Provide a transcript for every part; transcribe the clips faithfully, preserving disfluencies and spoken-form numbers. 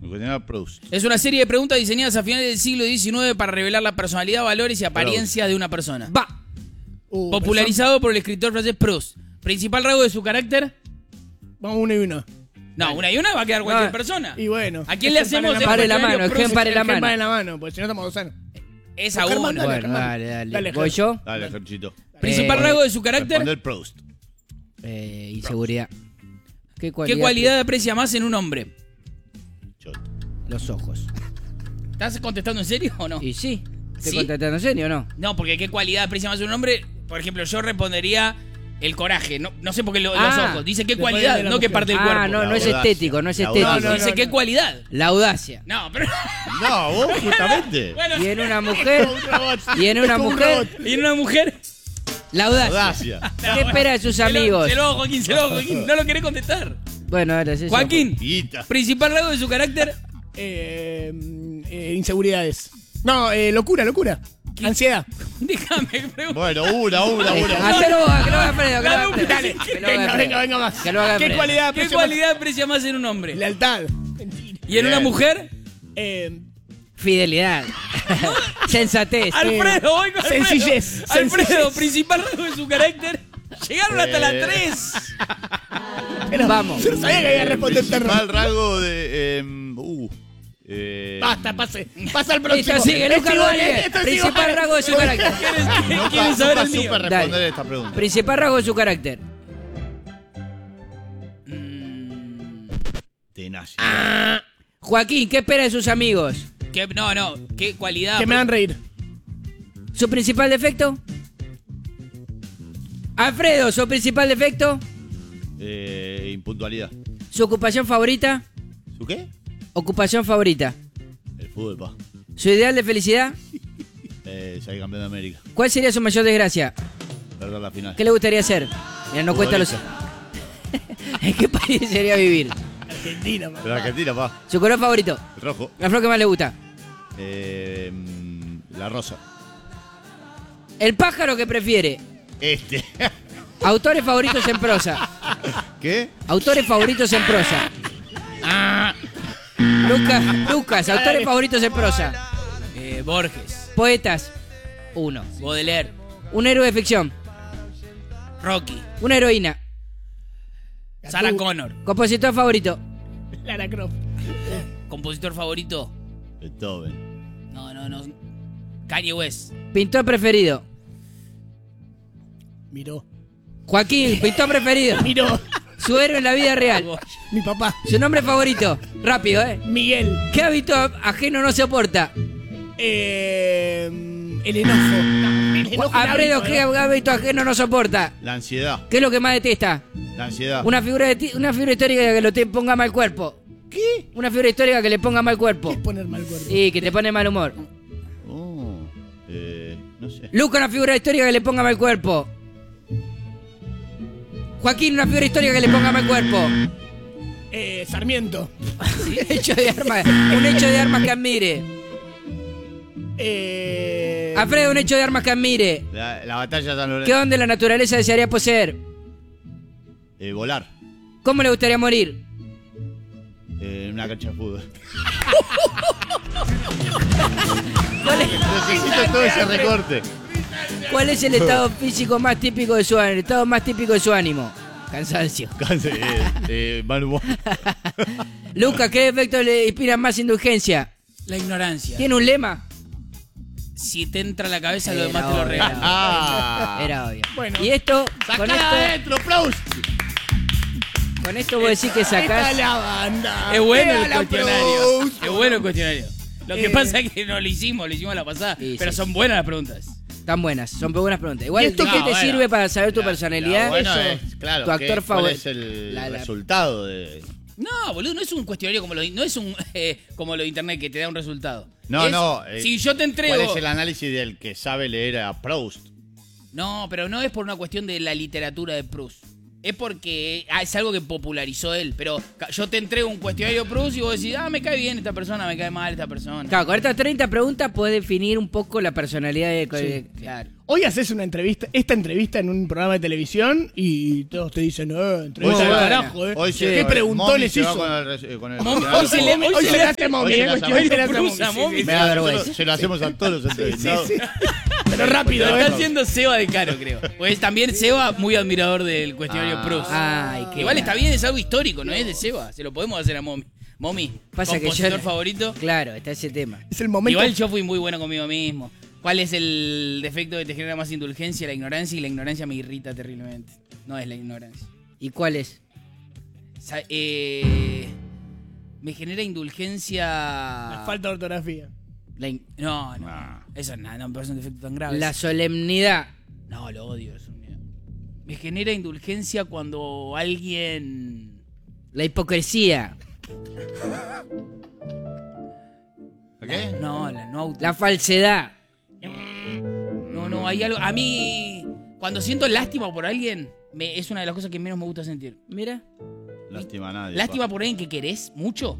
El cuestionario Proust. Es una serie de preguntas diseñadas a finales del siglo diecinueve para revelar la personalidad, valores y apariencia de una persona. Va. Uh, Popularizado por el escritor francés Proust. Principal rasgo de su carácter. Vamos uno y uno. No, una y una va a quedar cualquier No. persona. Y bueno. ¿A quién le Es que hacemos pare el Pare la cuestionario mano, Proust? ¿quién pare la Es que mano? pare la mano, porque si no estamos dos años. Es a Germán, uno. dale, Bueno, Germán. dale, dale. Dale, ¿Voy Germán. yo? Dale, Gerchito. Principal Eh, rasgo de su carácter. Responder Proust. Eh, inseguridad. ¿Qué cualidad? ¿Qué cualidad aprecia más en un hombre? Choto. Los ojos. ¿Estás contestando en serio o no? ¿Y sí? ¿Te ¿Sí? contestaron en serio o no? No, porque ¿qué cualidad aprecia más en un hombre? Por ejemplo, yo respondería el coraje. No, no sé por qué lo- Ah, los ojos. Dice qué después cualidad, de la no qué mujer. parte del Ah, cuerpo. no, no La es audacia. estético, no es La estético. audacia. Dice qué cualidad. La audacia. No, pero... No, vos justamente. Bueno, Y en una mujer, y en una Es como un mujer, robot. ¿y en una mujer? la audacia. Audacia. ¿Qué espera de sus Se lo- amigos? Se lo hago, Joaquín, se lo hago, Joaquín. No lo querés contestar. Bueno, ahora es eso. Joaquín, Guita. principal rasgo de su carácter. Eh, eh, inseguridades. No, eh, locura, locura. Ansiedad. Déjame preguntar. Bueno, una, una, una. Hacelo vos, que lo haga Alfredo, que lo haga Dale, Alfredo. dale. Que lo haga Venga, Alfredo. venga, venga más. Que lo haga ¿Qué Alfredo. cualidad ¿Qué aprecia más? cualidad aprecia más en un hombre? Lealtad. Mentira. ¿Y en una Bien. mujer? Eh, Fidelidad. Sensatez. Alfredo, voy con Alfredo. sencillez, Alfredo, sencillez. principal rasgo de su carácter. Llegaron hasta Eh. las tres. pero Vamos. Yo no sabía que había respondido el terror. Principal rasgo de. Eh, uh, eh, Basta, pase. Pasa al próximo. Listo, sigue, Es Lucas igual, Rodríguez. esto es Principal igual. rasgo de su carácter. ¿Quieren, No quieren está- saber no el está mío? súper Dale. responder esta pregunta. Principal rasgo de su carácter. Tenacidad. Joaquín, ¿qué espera de sus amigos? ¿Qué- no, no. ¿Qué cualidad? Que me hagan reír. ¿Su principal defecto? Alfredo, ¿su principal defecto? Eh, impuntualidad. ¿Su ocupación favorita? ¿Su qué? Ocupación favorita. El fútbol, pa. ¿Su ideal de felicidad? Eh, salir campeón de América. ¿Cuál sería su mayor desgracia? Perder la final. ¿Qué le gustaría hacer? Mira, no cuenta los... ¿En qué país desearía vivir? Argentina, man. Pero Argentina, pa. ¿Su color favorito? El rojo. ¿La flor que más le gusta? Eh, mm, la rosa. ¿El pájaro que prefiere? Este. Autores favoritos en prosa. ¿Qué? Autores favoritos en prosa. Lucas, Lucas, autores favoritos en prosa. Eh, Borges. Poetas. Uno. Baudelaire. Un héroe de ficción. Rocky. Una heroína. Sarah Connor. Compositor favorito. Lara Croft. Compositor favorito. Beethoven. No, no, no. Kanye West. Pintor preferido. Miró. Joaquín, pintor preferido. Miró. Su héroe en la vida real. Mi papá. Su nombre favorito. Rápido, ¿eh? Miguel. ¿Qué hábito ajeno no soporta? Eh, el enojo. El enojo Alfredo, es un ¿qué hábito, hábito ajeno no soporta? La ansiedad. ¿Qué es lo que más detesta? La ansiedad. Una figura, de ti- una figura histórica que lo te ponga mal cuerpo. ¿Qué? Una figura histórica que le ponga mal ¿Qué cuerpo. es poner mal cuerpo? Y que te pone mal humor. Oh, eh, no sé. Luca, una figura histórica que le ponga mal cuerpo. Joaquín, una figura histórica que le ponga mal cuerpo. Eh, Sarmiento. hecho de armas, un hecho de armas que admire. Eh, Alfredo, un hecho de armas que admire. La, la batalla de San Lorenzo. ¿Qué don de la naturaleza desearía poseer? Eh, volar. ¿Cómo le gustaría morir? Eh, en una cancha de fútbol. ¿Cuál es, Necesito todo ese recorte. cuál es el estado físico más típico de su ánimo? El estado más típico de su ánimo. Cansancio. Cáncer, eh, eh, mal humor. Lucas, ¿qué defecto le inspira más indulgencia? La ignorancia. ¿Tiene un lema? Si te entra a la cabeza, lo Era demás te lo obvio. regalo. Ah. Era obvio. Bueno. Y esto, con ¡Sacala esto, adentro, Proust! con esto vos decís que Está sacás. la banda. Es bueno Vea el la cuestionario. Proust. Es bueno el cuestionario. Lo que Eh. pasa es que no lo hicimos, lo hicimos la pasada. Sí, pero sí. son buenas las preguntas. Tan buenas, son buenas preguntas. Igual, ¿Y esto ¿de qué qué te bueno? sirve para saber tu La- personalidad? la bueno Eso, es, claro, tu ¿qué- actor ¿cuál favorito. es el La- la- resultado de...? No, boludo, no es un cuestionario como lo no es un eh, como lo de internet que te da un resultado. No, Es- no. eh, Si yo te entrego. ¿Cuál es el análisis del que sabe leer a Proust? No, pero no es por una cuestión de la literatura de Proust. Es porque ah, es algo que popularizó él. Pero ca- yo te entrego un cuestionario de Proust y vos decís, ah, me cae bien esta persona, me cae mal esta persona. Claro, con estas treinta preguntas puedes definir un poco la personalidad de. de- Claro. Hoy haces una entrevista, esta entrevista en un programa de televisión y todos te dicen, eh, entrevista Hoy de se- carajo, eh. Hoy se- ¿Qué Momi preguntones se va hizo? con el res- con el- Momi- con el- hoy se le- Hoy se le hace a Momi, Hoy se eh. le hace a Hoy Momi. se le hace a Cruz a Momi, Momi. sí, sí, Me sí. da vergüenza. vergüenza. Se lo hacemos a todos los entrevistados. Sí, sí. Pero rápido, Lo ¿eh? está haciendo Seba de Caro, creo. Pues también Seba, muy admirador del cuestionario Ah. Proust. Ay, qué Igual mal. está bien, es algo histórico, no es de Seba. Se lo podemos hacer a Momi. Momi, Pasa que compositor yo- favorito. Claro, está ese tema. Es el momento. Igual yo fui muy bueno conmigo mismo. ¿Cuál es el defecto que te genera más indulgencia? La ignorancia, y la ignorancia me irrita terriblemente. No es la ignorancia. ¿Y cuál es? Sa- eh, me genera indulgencia. La falta de ortografía. La in- no, no. Ah. Eso nada, no me parece un defecto tan grave. La solemnidad. No, lo odio eso. mira. Me genera indulgencia cuando alguien. La hipocresía. ¿Qué? No, la no auto- La falsedad. No, no, hay algo. A mí, cuando siento lástima por alguien, me- es una de las cosas que menos me gusta sentir. Mira. Lástima a nadie. Lástima por alguien que querés mucho.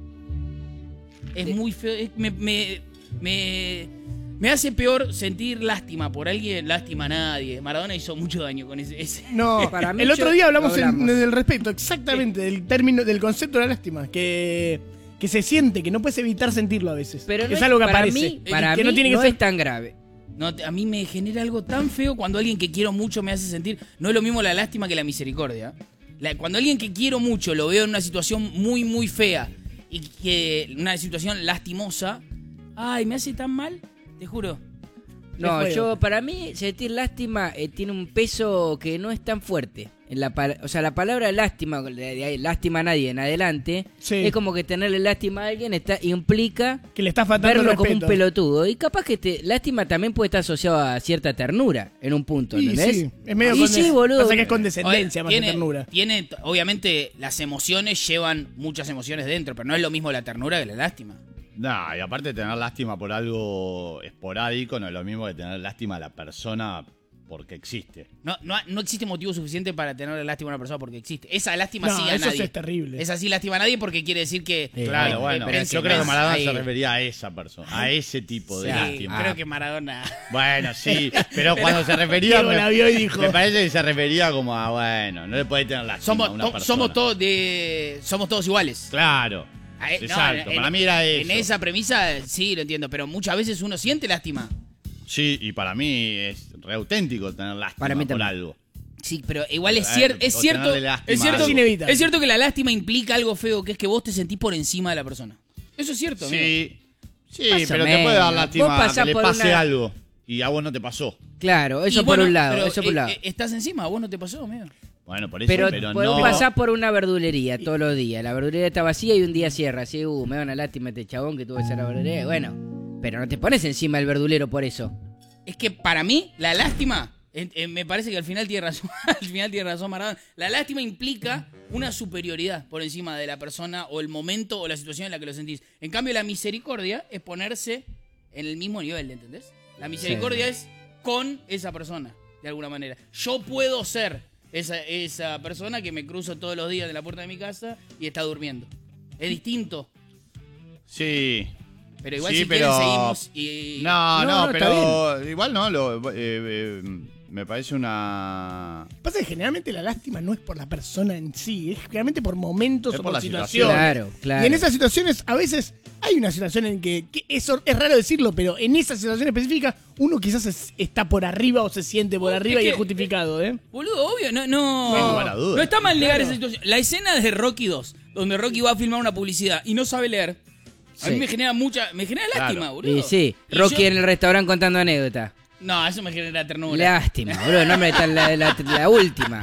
Es muy feo. es- me, me, me, me hace peor sentir lástima por alguien. Lástima a nadie. Maradona hizo mucho daño con ese. ese. No, Para mí el otro yo- día hablamos, lo hablamos. en- del respecto, exactamente, del término, del concepto de la lástima, que, que se siente, que no puedes evitar sentirlo a veces. Pero no es algo que para aparece. mí, que para no mí tiene que no ser. es tan grave. No, te- a mí me genera algo tan feo cuando alguien que quiero mucho me hace sentir. No es lo mismo la lástima que la misericordia. La- cuando alguien que quiero mucho lo veo en una situación muy, muy fea y que una situación lastimosa, ay, me hace tan mal, te juro. No, feo. yo, para mí, sentir lástima eh, tiene un peso que no es tan fuerte. En la pala- o sea, la palabra lástima, de, de ahí, lástima a nadie en adelante, Sí. es como que tenerle lástima a alguien está, implica Que le está faltando el verlo como un respeto. pelotudo. Y capaz que te, lástima también puede estar asociado a cierta ternura en un punto, Y ¿entendés? sí, es medio Y condes- sí, boludo. Pasa que es condescendencia Oye, más tiene, que ternura. Tiene, t- obviamente, las emociones llevan muchas emociones dentro, pero no es lo mismo la ternura que la lástima. No, y aparte tener lástima por algo esporádico no es lo mismo que tener lástima a la persona porque existe. No, no, no existe motivo suficiente para tener lástima a una persona porque existe. Esa lástima No, sí a eso nadie. sí es terrible. Esa sí lástima a nadie porque quiere decir que. Eh, Claro, no, bueno, pero yo encima creo que Maradona ahí- se refería a esa persona, a ese tipo de Sí, lástima. creo que Maradona. Bueno, sí, pero cuando se refería Diego me, la vio y dijo. me parece que se refería como a, bueno, no le podés tener lástima Somos, a una to- persona. somos todos de. Somos todos iguales. Claro. Ah, eh, no, Exacto, en- para mí era eso. En esa premisa, sí, lo entiendo, pero muchas veces uno siente lástima. Sí, y para mí es re auténtico tener lástima Para mí por también. algo. Sí, pero igual es, Eh, cier- es o cierto. tenerle lástima Es a cierto, algo. Es inevitable. es cierto que la lástima implica algo feo, que es que vos te sentís por encima de la persona. Eso es cierto, amigo. Sí, sí, Más o pero te menos. puede dar Vos lástima a pasás que le por pase una- algo y a vos no te pasó. Claro, eso Y por bueno, un lado, pero, eso por un eh, lado. eh, estás encima, a vos no te pasó, amigo. Bueno, por eso, Pero, pero, podés no. pasar por una verdulería todos los días. La verdulería está vacía y un día cierra. Así, uh, me da una lástima este chabón que tuvo que ser la verdulería. Bueno, pero no te pones encima del verdulero por eso. Es que para mí, la lástima, eh, eh, me parece que al final tiene razón, al final tiene razón Maradona. La lástima implica una superioridad por encima de la persona o el momento o la situación en la que lo sentís. En cambio, la misericordia es ponerse en el mismo nivel, ¿entendés? La misericordia es con esa persona, de alguna manera. Yo puedo ser esa, esa persona que me cruzo todos los días de la puerta de mi casa y está durmiendo. Es distinto, Sí. pero igual Sí, si pero- quieren seguimos y... No, No, no, no, pero igual no, lo, eh, eh, me parece una... Pasa que generalmente la lástima no es por la persona en sí, es generalmente por momentos Es o por por la situaciones. Claro, claro. Y en esas situaciones, a veces hay una situación en que, que eso es raro decirlo, pero en esa situación específica, uno quizás es- está por arriba o se siente por Oh, arriba es y que- es justificado, ¿eh? Boludo, obvio, no, no. Sin lugar a dudas. No está mal negar esa situación. La escena de Rocky dos, donde Rocky va a filmar una publicidad y no sabe leer, a Sí. mí me genera mucha. Me genera Claro. lástima, boludo. Y sí, Y Rocky yo- en el restaurante contando anécdotas. No, eso me genera ternura. Lástima, boludo, no me está la, la, la última.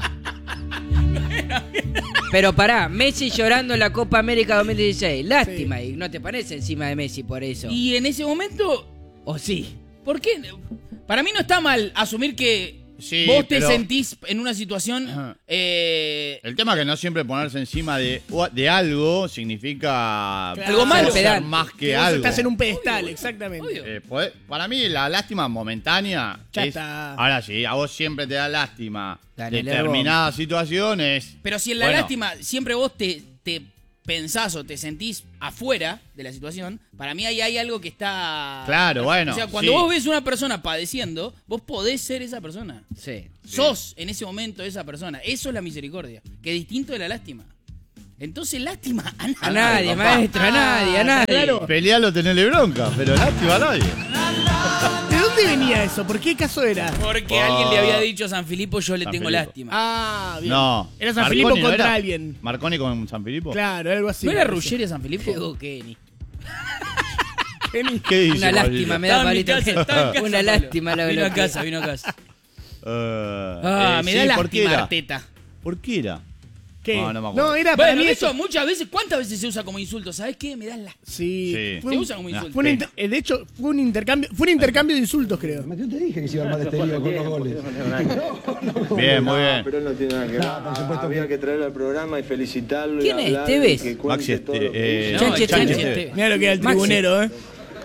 Pero pará, Messi llorando en la Copa América dos mil dieciséis. Lástima, y no te pones encima de Messi por eso. Y en ese momento, ¿O sí? ¿por qué? Para mí no está mal asumir que Sí, vos te pero- sentís en una situación. Ajá. eh, El tema es que no siempre ponerse encima de, de algo significa Algo malo. ser Pedante. más que, Que vos algo. estás en un pedestal, Obvio, exactamente. obvio. Eh, poder- para mí la lástima momentánea Ya es- está. ahora sí, a vos siempre te da lástima Daniel determinadas situaciones. Pero si en la Bueno, lástima siempre vos te, te, pensás o te sentís afuera de la situación, para mí ahí hay algo que está... Claro, bueno, O sea, cuando sí. vos ves una persona padeciendo, vos podés ser esa persona. Sí. Sos en ese momento esa persona. Eso es la misericordia, que es distinto de la lástima. Entonces, lástima a nadie. A nadie, papá. maestro, a nadie, a nadie. Claro. Pelealo, tenerle bronca, pero lástima a nadie. ¿De dónde venía eso? ¿Por qué caso era? Porque Oh. alguien le había dicho a San Filipo, yo le San tengo Filipo. lástima. Ah, bien. No. Era San Marconi Filipo no contra era. alguien. ¿Marconi con San Filipo? Claro, algo así. ¿No era parece. Ruggeri a San Filipo? Llegó Kenny. Kenny. ¿Qué dice? Una lástima me da Estaba en mi Pablito. casa, estaba en casa, Una Pablo. lástima la Vino a bloquea. casa, vino a casa. Uh, Ah, eh, me sí, da ¿por qué lástima era? Arteta. ¿Por qué era? ¿Qué? No, no me acuerdo. No, era para Bueno, mí eso eso. muchas veces, ¿cuántas veces se usa como insulto? ¿Sabes qué? Me das la... Sí. Sí. Fue Se un- usa como insulto. fue un inter- eh, de hecho, fue un intercambio, fue un intercambio de insultos, creo. Yo te dije que se iba más despedido con los goles. Bien, muy bien. Pero él no tiene nada que ver. Ah, había que traerlo al programa y felicitarlo. ¿Quién y es? hablar ¿Tevez? y que cuente Maxi, todo este, lo que eh, hizo. No, Chanche, Chanche, Chanche. Chanche. Mira lo que era el Maxi. tribunero, ¿eh?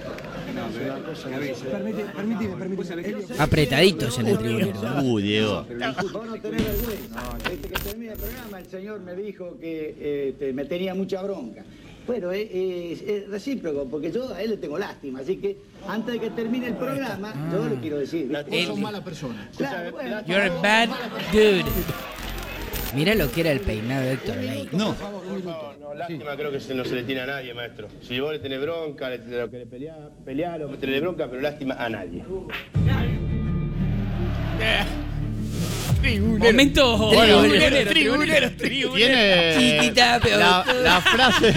Permite, permitime, permitime. Apretaditos en el tribunero. Uh, Diego. Vos no tenés vergüenza. Desde que termine el programa, el señor me dijo que eh, te- me tenía mucha bronca. Bueno, es, es- es recíproco, porque yo a él le tengo lástima. Así que antes de que termine el programa, yo le quiero decir. ¿viste? Él- Sos mala persona. Claro, bueno, You're a bad dude. Mirá lo que era el peinado de Héctor Ley. No. No, lástima creo que se- no se le tiene a nadie, maestro. Si vos le tenés bronca, le, lo que le pelea, pelealo, tenés bronca, pero lástima a nadie. Tribunero. Momento... Tribunero, tribunero, tribunero, tribunero. Tiene Chiquita, pero- la, la frase.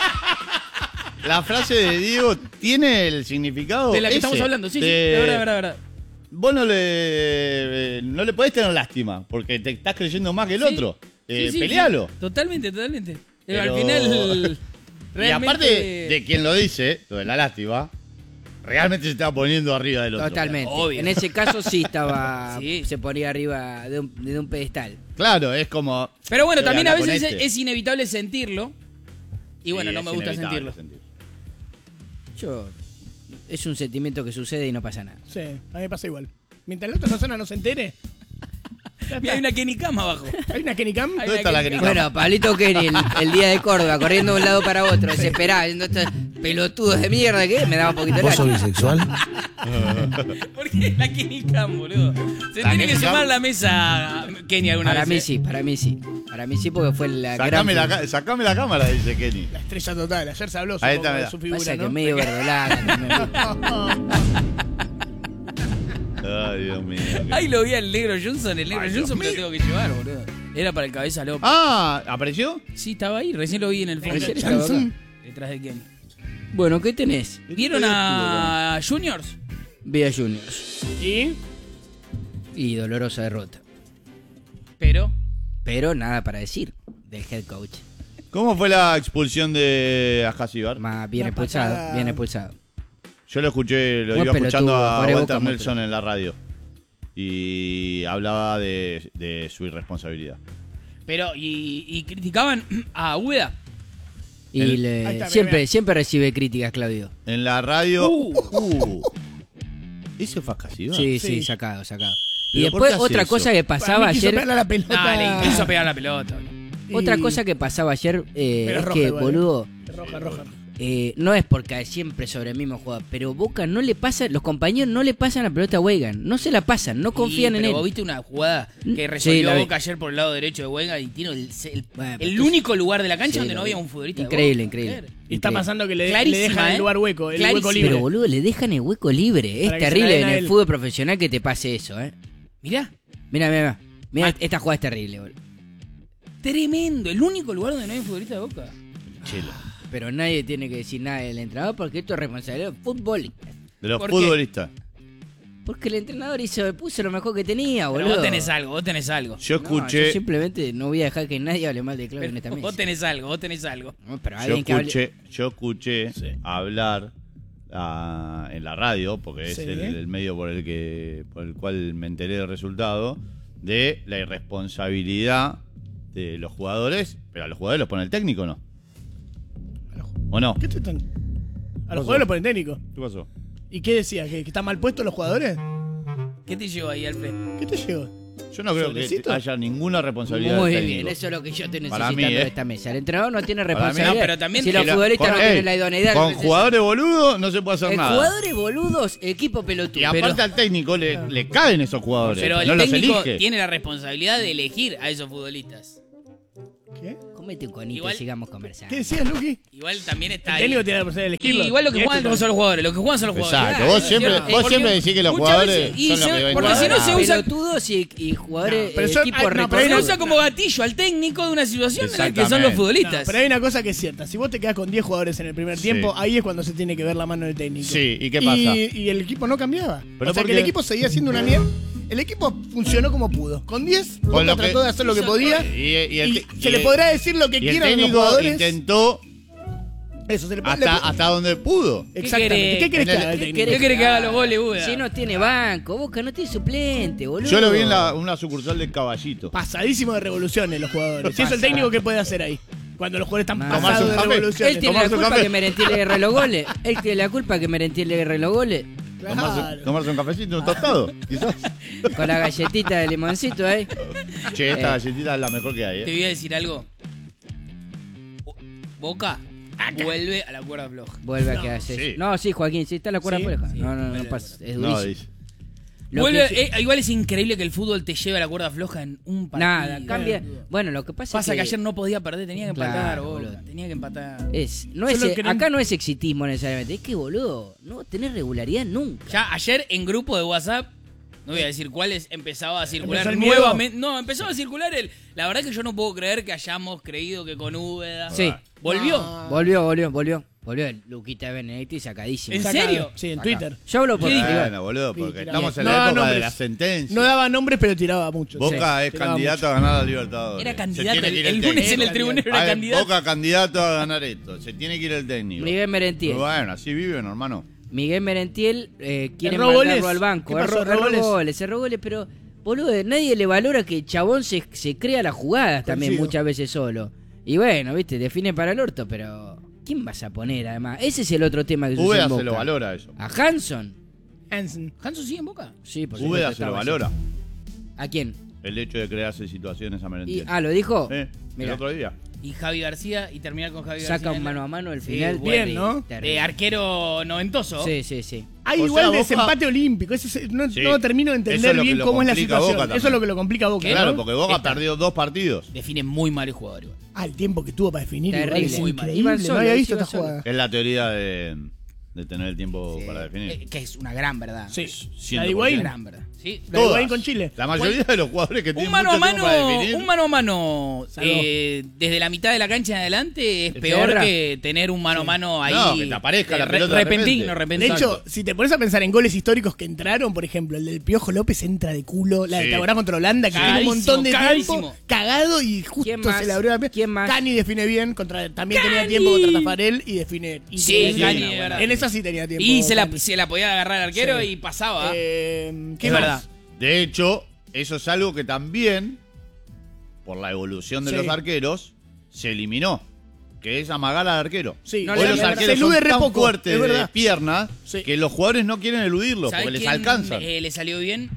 La frase de Diego tiene el significado. De la que ese, estamos hablando, sí, sí, de- de verdad, de verdad, de verdad. Vos no le, no le podés tener lástima, porque te estás creyendo más que el Sí. otro. Eh, Sí, sí, pelealo. sí. Totalmente, totalmente. Pero- Al final... Y realmente- aparte de quien lo dice, lo de la lástima, realmente se estaba poniendo arriba del otro. Totalmente. Obvio. En ese caso sí estaba. Sí. Se ponía arriba de un, de un pedestal. Claro, es como. Pero bueno, Voy a también a hablar con veces es, este. es inevitable sentirlo. Y bueno, Sí, no es me gusta inevitable sentirlo. sentirlo. Yo. Es un sentimiento que sucede y no pasa nada. Sí, a mí me pasa igual. Mientras la otra persona no se entere, ya Mira, hay está. una Kenny Cam abajo. Hay una Kenny Cam. Hay ¿Dónde está la Kenny Kenny Cam. Bueno, Pablito Kenny, el, el día de Córdoba, corriendo de un lado para otro, desesperado, viendo estos pelotudos de mierda que me daba un poquito de ¿Vos sos lástima. bisexual? ¿Por qué la Kenny Cam, boludo? Se La tiene que Kenny sumar Cam. a la mesa Kenny alguna Para vez. mí ¿eh? sí, para mí sí. Para mí sí, porque fue la Sacame gran. la, ca- sacame la cámara, dice Kenny. La estrella total. Ayer se habló Ahí supongo, está, de mira. su figura, Pasa que ¿no? medio verdolaga también. Ay, Dios mío. qué- Ahí lo vi al negro Johnson. El negro Ay, Dios Johnson me lo mío. tengo que llevar, boludo. Era para el cabeza loca. Ah, ¿apareció? Sí, estaba ahí. Recién lo vi en el fondo. Recién estaba acá. Detrás de Kenny. Bueno, ¿qué tenés? ¿Vieron a Juniors? Vía Juniors. ¿Y? Y dolorosa derrota. Pero... Pero nada para decir del head coach. ¿Cómo fue la expulsión de Ajasibar? Más bien Una expulsado, patada. bien expulsado. Yo lo escuché, lo Buen iba escuchando pelotudo, a pobre Walter Boca, Nelson en la radio. Y hablaba de, de su irresponsabilidad. Pero, y, y criticaban a Ueda. Y El- le- Ahí está, siempre, mira. siempre recibe críticas, Claudio. En la radio. Uh. Uh. ¿Eso fue Ajasibar? Sí, Sí. sí, sacado, sacado. Y ¿Pero por después qué hace otra eso? cosa que pasaba Para mí quiso ayer. pegarle a la pelota. Ah, le quiso pegar la pelota. Y- Otra cosa que pasaba ayer eh, Pero es roja que, igual, ¿eh? boludo, Roja, roja. eh, no es porque cae siempre sobre el mismo jugador, pero Boca no le pasa, los compañeros no le pasan la pelota a Weigan, no se la pasan, no confían Sí, en pero él. vos viste una jugada que Sí, resolvió la vi. Boca ayer por el lado derecho de Huelga y tiene el, el, Bueno, el pero único lugar de la cancha Sí, donde lo no vi. había un futbolista. de Increíble, Boca. increíble. Y está Increíble. pasando que le, le Clarísima, dejan ¿eh? el lugar hueco, el Clarísima. hueco libre. Pero boludo, le dejan el hueco libre. Es Para que se terrible la en den a el él. fútbol profesional que te pase eso, eh. Mirá, Mira, mira, mira, Ah. esta jugada es terrible, boludo. tremendo. El único lugar donde no hay un futbolista de Boca. Chelo. Pero nadie tiene que decir nada del entrenador porque esto es responsabilidad fútbol. De los ¿Por qué? futbolistas. Porque el entrenador hizo, puso lo mejor que tenía, Pero boludo. vos tenés algo, vos tenés algo. Yo No, escuché. yo simplemente no voy a dejar que nadie hable mal de Claudio en esta Vos mesa. tenés algo, vos tenés algo. No, pero Yo alguien que hable... escuché, yo escuché Sí. hablar ah, en la radio, porque es Sí. el, el medio por el que por el cual me enteré del resultado, de la irresponsabilidad de los jugadores, pero a los jugadores los pone el técnico, ¿no? ¿O no? ¿Qué te están? A los pasó? jugadores lo ponen técnico. ¿Qué pasó? ¿Y qué decía? ¿Que, que están mal puestos los jugadores? ¿Qué te llevó ahí, Alfred? ¿Qué te llegó? Yo no creo que ¿Solecito? haya ninguna responsabilidad Muy del bien, técnico. eso es lo que yo estoy Para necesitando mí, de ¿eh? esta mesa. El entrenador no tiene Para mí, responsabilidad. no, pero también si que los la- futbolistas Con- no ey, tienen la idoneidad. Con entonces- jugadores boludos no se puede hacer Eh, nada. jugadores boludos, equipo pelotudo. Y aparte pero- al técnico le, le caen esos jugadores. Pero el no los técnico elige. tiene la responsabilidad de elegir a esos futbolistas. ¿Qué? Comete un conito Igual- y sigamos conversando. ¿Qué decías, Luqui? Igual también está El ahí. técnico tiene la posibilidad de elegirlo. Y igual lo que Y juegan esto no son los jugadores, lo que juegan son los jugadores. Exacto, Claro, vos es siempre, cierto. vos Porque siempre decís que los muchas jugadores veces- y son los se- que ven porque mal. si no se usa- Pelotudos y, y jugadores, No, pero eh, yo- equipos ay, no, pero Se retornados. usa como gatillo al técnico de una situación en la que son los Exactamente. No, futbolistas. pero hay una cosa que es cierta. Si vos te quedás con diez jugadores en el primer Sí. tiempo, ahí es cuando se tiene que ver la mano del técnico. Sí, ¿y qué pasa? Y, y el equipo no cambiaba. Pero o sea ¿por que el qué? equipo seguía siendo una mierda. El equipo funcionó como pudo. Con diez, Con Boca lo que- trató de hacer lo que podía. Y, y el- Y y- se le podrá decir lo que y el quieran a los técnico jugadores. intentó Eso, se le, le- hasta, hasta donde pudo. Exactamente. querés? ¿Qué querés que En el- haga el ¿qué técnico? ¿Qué querés que haga los goles, Buda? Si no tiene banco, Boca no tiene suplente, boludo. Yo lo vi en la- una sucursal de Caballito. Pasadísimo de revoluciones los jugadores. Si eso el técnico, ¿qué puede hacer ahí? Cuando los jugadores están Más. Tomarse pasados un de café. revoluciones. Él tiene la Tomarse un culpa café. que Merentiel le erre los goles. Él tiene la culpa que Merentiel le erre los goles. Tomarse, Claro. tomarse un cafecito, un tostado, quizás. Con la galletita de limoncito ahí. Che, esta Eh. galletita es la mejor que hay, Te ¿eh? voy a decir algo. Boca vuelve a la cuerda floja. Vuelve a quedarse. sí. No, sí, Joaquín, sí, está la cuerda Sí, floja. sí. No, no, no, Vuelve pasa. Es No, durísimo. dice. Lo Vuelve- que- eh, igual es increíble que el fútbol te lleve a la cuerda floja en un partido. Nada, cambia. Bueno, lo que pasa, Pasa es que ayer no podía perder, tenía que empatar, Claro, Boca, boludo. tenía que empatar. Es, no Yo es, lo que no- acá no es exitismo necesariamente. Es que, boludo, no tenés regularidad nunca. Ya ayer en grupo de WhatsApp, no voy a decir cuáles, empezaba a circular Empezó el miedo. nuevamente. No, empezaba a circular el. La verdad que yo no puedo creer que hayamos creído que con Úbeda. Sí. Volvió. No. Volvió, volvió, volvió. Volvió el Luquita Benedetti sacadísimo. ¿En Sacado. serio? Sí, en Acá. Twitter. Yo hablo por ¿Qué privado. Bueno, boludo, porque Sí, estamos en no, la época nombres. de la sentencia. No daba nombres, pero tiraba mucho. Boca Sí, es tiraba candidato mucho. a ganar la Libertadores. Era Se candidato. tiene El, que ir el lunes técnico. en el tribunero era A ver, candidato. Boca candidato a ganar esto. Se tiene que ir el técnico. Miguel Merentiel. Bueno, así viven, hermano. Miguel Merentiel eh, quiere ¿Erró mandarlo goles? al banco. ¿Qué pasó, Erró, erró erró goles? goles, erró goles, pero, boludo, nadie le valora que el chabón se, se crea las jugadas también Coincido. muchas veces solo. Y bueno, viste, define para el orto, pero ¿quién vas a poner además? Ese es el otro tema que sucede Úbeda en se Boca. lo valora eso. ¿A Hanson? Hansen. ¿Hanso sigue en Boca? Sí, por Úbeda supuesto, se lo estaba valora. así. ¿A quién? El hecho de crearse situaciones a Y, Merentiel. ah, ¿lo dijo? Eh, el Mirá, otro día. Y Javi García y terminar con Javi García. saca un en la- mano a mano el Sí, final. bueno. Bien, ¿no? terrible. De arquero noventoso. Sí, sí, sí. Hay O igual sea, Boca- desempate olímpico. Ese es- no, Sí. no termino de Eso entender es lo que bien lo cómo es la complica a situación. Boca Eso es también. lo que lo complica a Boca. Claro, ¿no? porque Boca Esta. perdió dos partidos. Define muy mal el jugador igual. Ah, el tiempo que tuvo para definir. igual Terrible. es Muy mal. increíble. Iban No solo, había sí, visto iban esta solo. jugada. Es la teoría de, de tener el tiempo Sí. para definir. Eh, que es una gran verdad. Sí. cien La de por Higuaín. ciento. Gran verdad. Sí. La de Todas. Higuaín con Chile. La mayoría de los jugadores que Un tienen mano a mucho tiempo mano, para definir. un mano a mano Salvó. eh, desde la mitad de la cancha en adelante es ¿Te peor erra? que tener un mano a mano ahí. No, que te aparezca la eh, pelota de repentino, repente. De repentino. hecho, si te pones a pensar en goles históricos que entraron, por ejemplo, el del Piojo López entra de culo, la de Sí. Taborá contra Holanda, que tiene un Cagadísimo, montón de cagadísimo. tiempo, cagado y justo ¿Quién más? se le abrió la pierna. ¿Quién más? Cani define bien, contra, también tenía ¡Cani! tiempo contra Tafarel y define. Y Sí, tenía Cani, tiempo. de verdad. En esa sí tenía tiempo. y se la, Cani. se la podía agarrar al arquero Sí. y pasaba. Eh, ¿Qué Es más? verdad. De hecho, eso es algo que también, por la evolución de Sí. los arqueros, se eliminó. Que es amagar al arquero. Sí, No Hoy le- los se arqueros elude son re tan poco, fuertes es de verdad. piernas Sí. que los jugadores no quieren eludirlo ¿Sabés porque les quién, alcanzan. eh, le salió bien?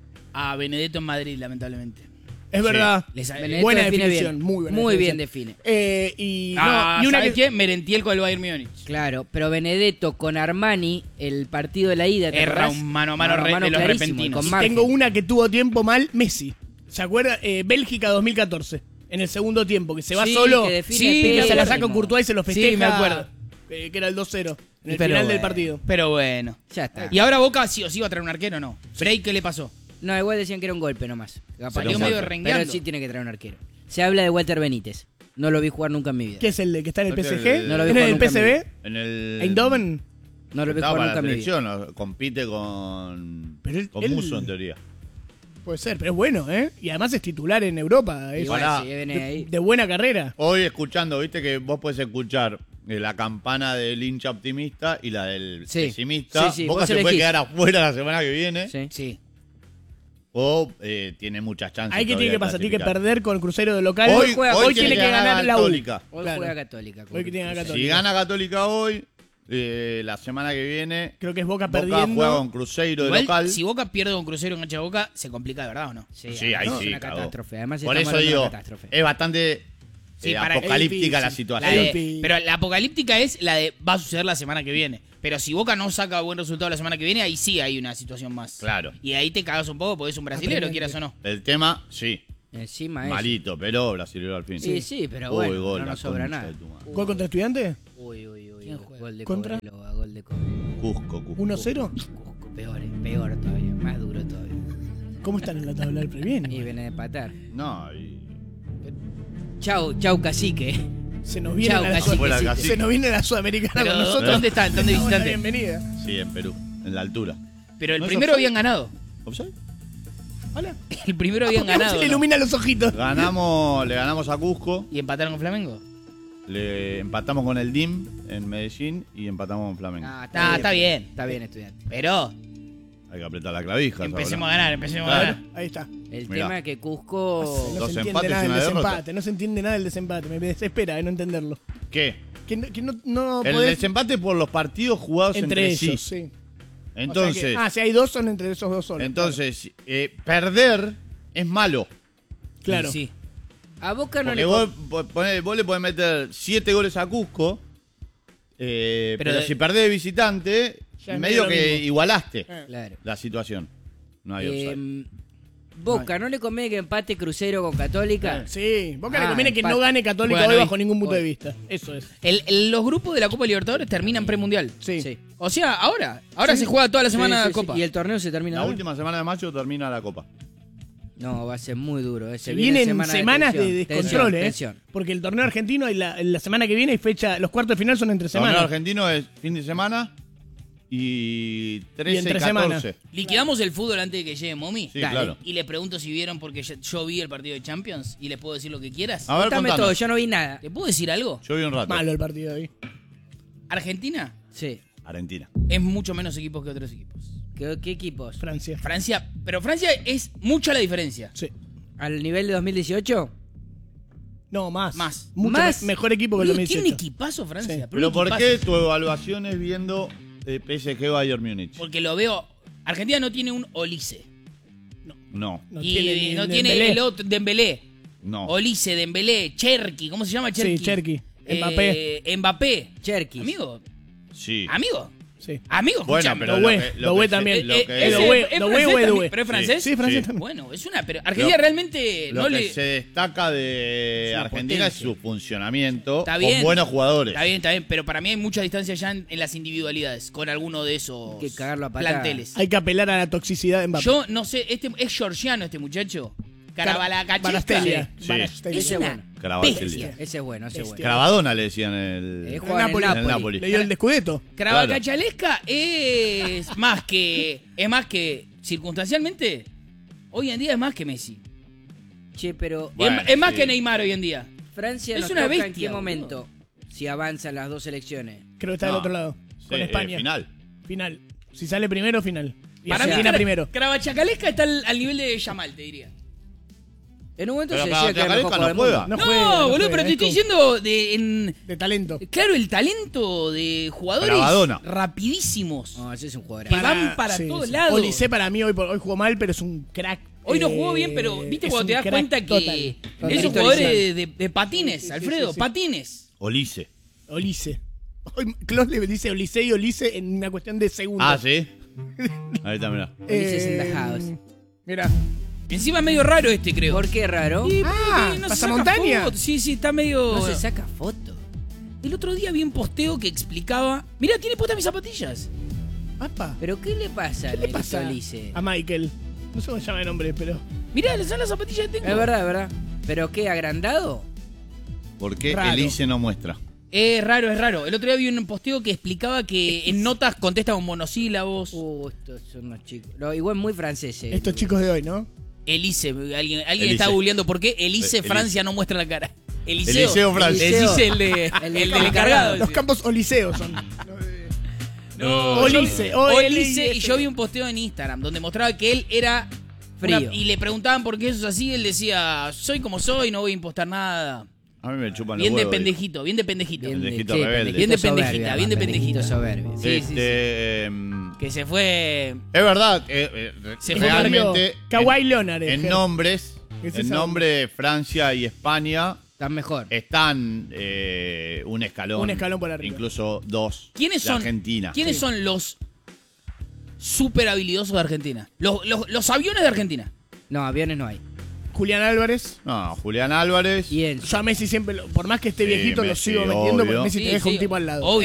A Benedetto en Madrid, lamentablemente. Es verdad. Le sale- Benedetto Buena define definición, bien. muy buena Muy bien definición. define. Eh, y, Ah, no, y una ¿sabés que, qué? Merentiel con el Bayern Múnich. Claro, pero Benedetto con Armani, el partido de la ida, ¿te Erra acordás? un mano a mano re- de los clarísimo, repentinos. y con Y margen. tengo una que tuvo tiempo mal, Messi. ¿Se acuerda? Eh, Bélgica dos mil catorce. En el segundo tiempo, que se va Sí, solo. que define Sí, que se la saca pésimo. con Courtois y se lo festeja. Sí, me acuerdo. eh, que era el dos cero. En el Pero final del bueno, partido. Pero bueno. Ya está. Y ahora Boca sí o sí va a traer un arquero o no. Frey, ¿qué le pasó? No, igual decían que era un golpe nomás. Capaz Salió que medio no. rengueando. Pero sí tiene que traer un arquero. Se habla de Walter Benítez. No lo vi jugar nunca en mi vida. ¿Qué es el de que está en el Porque P S G? el- No lo vi ¿En jugar el nunca P S B? En el. ¿Eindhoven? No lo vi Estaba jugar para nunca la en mi vida. selección, ¿no? Compite con. Pero él- con él- Musso en teoría. Puede ser, pero es bueno, ¿eh? Y además es titular en Europa. Es Igual, Pará. si viene de, ahí. de buena carrera. Hoy escuchando, viste que vos podés escuchar eh, la campana del hincha optimista y la del Sí. pesimista. Sí, sí, Boca vos se puede elegís. quedar afuera la semana que viene. Sí. Sí. O eh, tiene muchas chances. Ahí que todavía tiene que de pasar, tiene que clasificar. perder con Cruzeiro de local. Hoy, juega- hoy tiene que ganar la U. Católica. Hoy Claro. juega Católica. Hoy que tiene Católica. Si gana Católica hoy, Eh, la semana que viene, Creo que es Boca, Boca perdiendo. juega con Cruzeiro de Igual, local. si Boca pierde con Cruzeiro en cancha de Boca, se complica de verdad, ¿o no? Sí, Sí, ahí además sí, es una cagó. catástrofe. Además Por estamos eso hablando de digo, una catástrofe. es bastante Sí, eh, para- apocalíptica es la difícil. La situación. de- Sí. pero la apocalíptica es la de va a suceder la semana que viene. Pero si Boca no saca buen resultado la semana que viene, ahí sí hay una situación más. Claro. Y ahí te cagas un poco porque es un brasilero, Aprendente. quieras o no. El tema, sí, Encima es. malito, pero brasilero al fin. Sí, sí, pero Uy, bueno, gol, no la nos sobra concha nada. de tu madre. ¿Gol contra Estudiantes? Uy, uy, uy. ¿Quién uy. juega? Gol de ¿Contra? Cobreloa, gol de Cobreloa. Cusco, Cusco. ¿uno cero? Cusco, peor, peor todavía, más duro todavía. ¿Cómo están en la tabla del Y previene? viene de empatar. No, y... Chau, chau, cacique. Se nos viene Chau, la cacique. Fuera, se, cacique. se nos viene la Sudamericana Pero, con nosotros. ¿dónde están? ¿Dónde Damos la visitante? bienvenida. sí, en Perú, en la altura. Pero el ¿No es primero offside? habían ganado. ¿Offside? Hola. El primero habían ¿Por qué ganado. se le ¿no? ilumina los ojitos? Ganamos, le ganamos a Cusco, ¿Y empataron con Flamengo? le empatamos con el D I M en Medellín y empatamos con Flamengo. Ah, Ah, está bien. Está bien, estudiante. Pero Hay que apretar la clavija. empecemos a ¿sabes? ganar, empecemos a Claro. ganar. Ahí está. El Mirá. tema es que Cusco. No Dos se entiende empates nada y del una derrota. desempate. No se entiende nada del desempate. Me desespera de no entenderlo. ¿Qué? Que no, que no, no El podés- desempate por los partidos jugados entre, entre ellos, sí. sí. Entonces, O sea que- ah, si hay dos, son entre esos dos solos. entonces eh, perder es malo. claro. Y sí. A Boca no Porque le. vos, po- ponés- vos le podés meter siete goles a Cusco, eh, Pero pero, de- si perdés de visitante, Ya es medio medio lo que mismo. igualaste Eh. Claro. la situación. No hay Eh, offside. Boca, ¿no le conviene que empate Crucero con Católica? Sí, Boca le Ah, conviene que empate. no gane Católica Bueno, hoy y- bajo ningún punto de hoy. vista. Eso es. El- el- los grupos de la Copa Libertadores terminan premundial. Sí. Sí. O sea, ahora. Ahora Sí. se juega toda la semana Sí, sí, de sí. Copa. Y el torneo se termina La ahora. última semana de mayo termina la Copa. No, va a ser muy duro. eh. Se Se vienen vienen semana semanas de tensión, descontrol, tensión, ¿eh? tensión. Porque el torneo argentino y la, la semana que viene hay fecha. Los cuartos de final son entre El torneo semanas. argentino es fin de semana y trece y, entre semana. catorce. Liquidamos el fútbol antes de que llegue Momi. Sí, claro. Y le pregunto si vieron porque yo, yo vi el partido de Champions y les puedo decir lo que quieras. A ver, Contame contanos. todo, yo no vi nada. ¿Te puedo decir algo? Yo vi un rato. Malo el partido hoy. Argentina Sí. Argentina. es mucho menos equipos que otros equipos. ¿Qué, qué equipos? Francia. Francia, pero Francia es mucha la diferencia. Sí. ¿Al nivel de dos mil dieciocho? No, más. Más. Mucho Más. me- mejor equipo que el Boludo, dos mil tiene un dieciocho. equipazo Francia. Sí. un Pero ¿por equipazo. qué tu evaluación es viendo eh, P S G Bayern Múnich? Porque lo veo. Argentina no tiene un Olise. No, No y tiene ni no el tiene Dembélé. el otro Dembélé. no. Olise, Dembélé, Cherki. ¿Cómo se llama Cherki? Sí, Cherki. Eh, Mbappé. Mbappé. Cherkis. Amigo. Sí. Amigo. Sí. Amigo, Bueno, escúchame. pero Doué, lo que, lo Doué que se- también. lo Eh, que- eh, ese- Doué, es Doué, francés Doué, también, Doué. ¿pero es francés? Sí, francés Sí. también. Bueno, es una. Pero Argentina Lo- realmente Lo no que le. se destaca de Es una Argentina es potencia. su funcionamiento Está bien. con buenos jugadores. Está bien, está bien, pero para mí hay mucha distancia ya en, en las individualidades con alguno de esos Hay que cagarlo a patadas. planteles. Hay que apelar a la toxicidad de Mbappé. Yo no sé, este es georgiano este muchacho. Carabalacachesca. Barastelia. Sí. Barastelia. Es Ese una bueno. Caraballo. bestia. Ese es bueno, ese es bueno. Bestia. Cravadona le decían el, Eh, En juega en el Napoli. Napoli. en el Napoli. Le dio el descudeto. Carabalachalesca es más que. Es más que. Circunstancialmente. Hoy en día es más que Messi. Che, pero Es- Bueno, es más sí. que Neymar hoy en día. Francia Es nos una toca en bestia, qué boludo. momento si avanzan las dos selecciones. Creo que está No. del otro lado. Sí, Con eh, España. final. Final. Si sale primero, final. Y Para mí, Argentina Cara- primero. Carabachacalesca está al, al nivel de Yamal, te diría. En un momento Pero se para decía que era el mejor Chacareca jugador no del juega. mundo. No, juega, no boludo, juega, pero te es estoy como- diciendo de. En, De talento. claro, el talento de jugadores Cravadona. rapidísimos. No, ese es un jugador. Que van para todos lados. Olise para mí hoy, hoy jugó mal, pero es un crack. Hoy no eh, jugó bien, pero viste es cuando un te das crack cuenta que total, total. esos jugadores de, de- de patines, Sí, sí, Alfredo, sí, sí. patines. Olise. Olise. Hoy Klaus le dice Olise y Olise en una cuestión de segundos. Ah, sí. Ahí está, mirá. Ulises in the house. Mira. Encima es medio raro este, creo. ¿Por qué raro? Y, Ah, porque se pasamontaña. saca foto. Sí, sí, está medio. No se saca foto. El otro día vi un posteo que explicaba. Mira, tiene puestas mis zapatillas. Apa. ¿Pero qué le pasa ¿Qué a le pasa Ulises? a Michael? No sé cómo se llama el nombre, pero. Mirá, son las zapatillas que tengo. Es verdad, es verdad. ¿Pero qué, agrandado? ¿Por qué Raro. Elise no muestra? Es raro, es raro. El otro día vi un posteo que explicaba que en notas contesta con monosílabos. Uh, estos son unos chicos. No, igual muy franceses. Estos chicos de hoy, ¿no? Elise, alguien, alguien Elise. está googleando por qué Elise Elise. Francia no muestra la cara. Eliseo. Eliseo Francia. Elise, el, de, El el, de- del encargado. Los campos oliseos son. No, Olise, yo- O L I Olise, S E. y yo vi un posteo en Instagram donde mostraba que él era Frío. una- y le preguntaban por qué eso es así, él decía, soy como soy, no voy a impostar nada. A mí me chupan los Bien de huevos, pendejito, bien de pendejito. Bien de, Pendejito sí, rebelde. Bien de soberbio, pendejita, bien de además, pendejito. soberbio. Sí, este, sí, sí. em, Que se fue. Es verdad, eh, eh, Se fue realmente Kawhi en, Leonard. en ejemplo. nombres, Es en esa- nombre Francia y España Están mejor. están eh, un escalón, Un escalón por arriba. incluso dos. ¿Quiénes de son? Argentina. ¿Quiénes Sí. son los super habilidosos de Argentina? Los, los, los aviones de Argentina. No, aviones no hay. Julián Álvarez. No, Julián Álvarez. Y él. Yo a Messi siempre, lo- por más que esté Sí, viejito, lo Messi, sigo metiendo obvio. porque Messi Sí, te deja sí, un tipo al lado. obvio.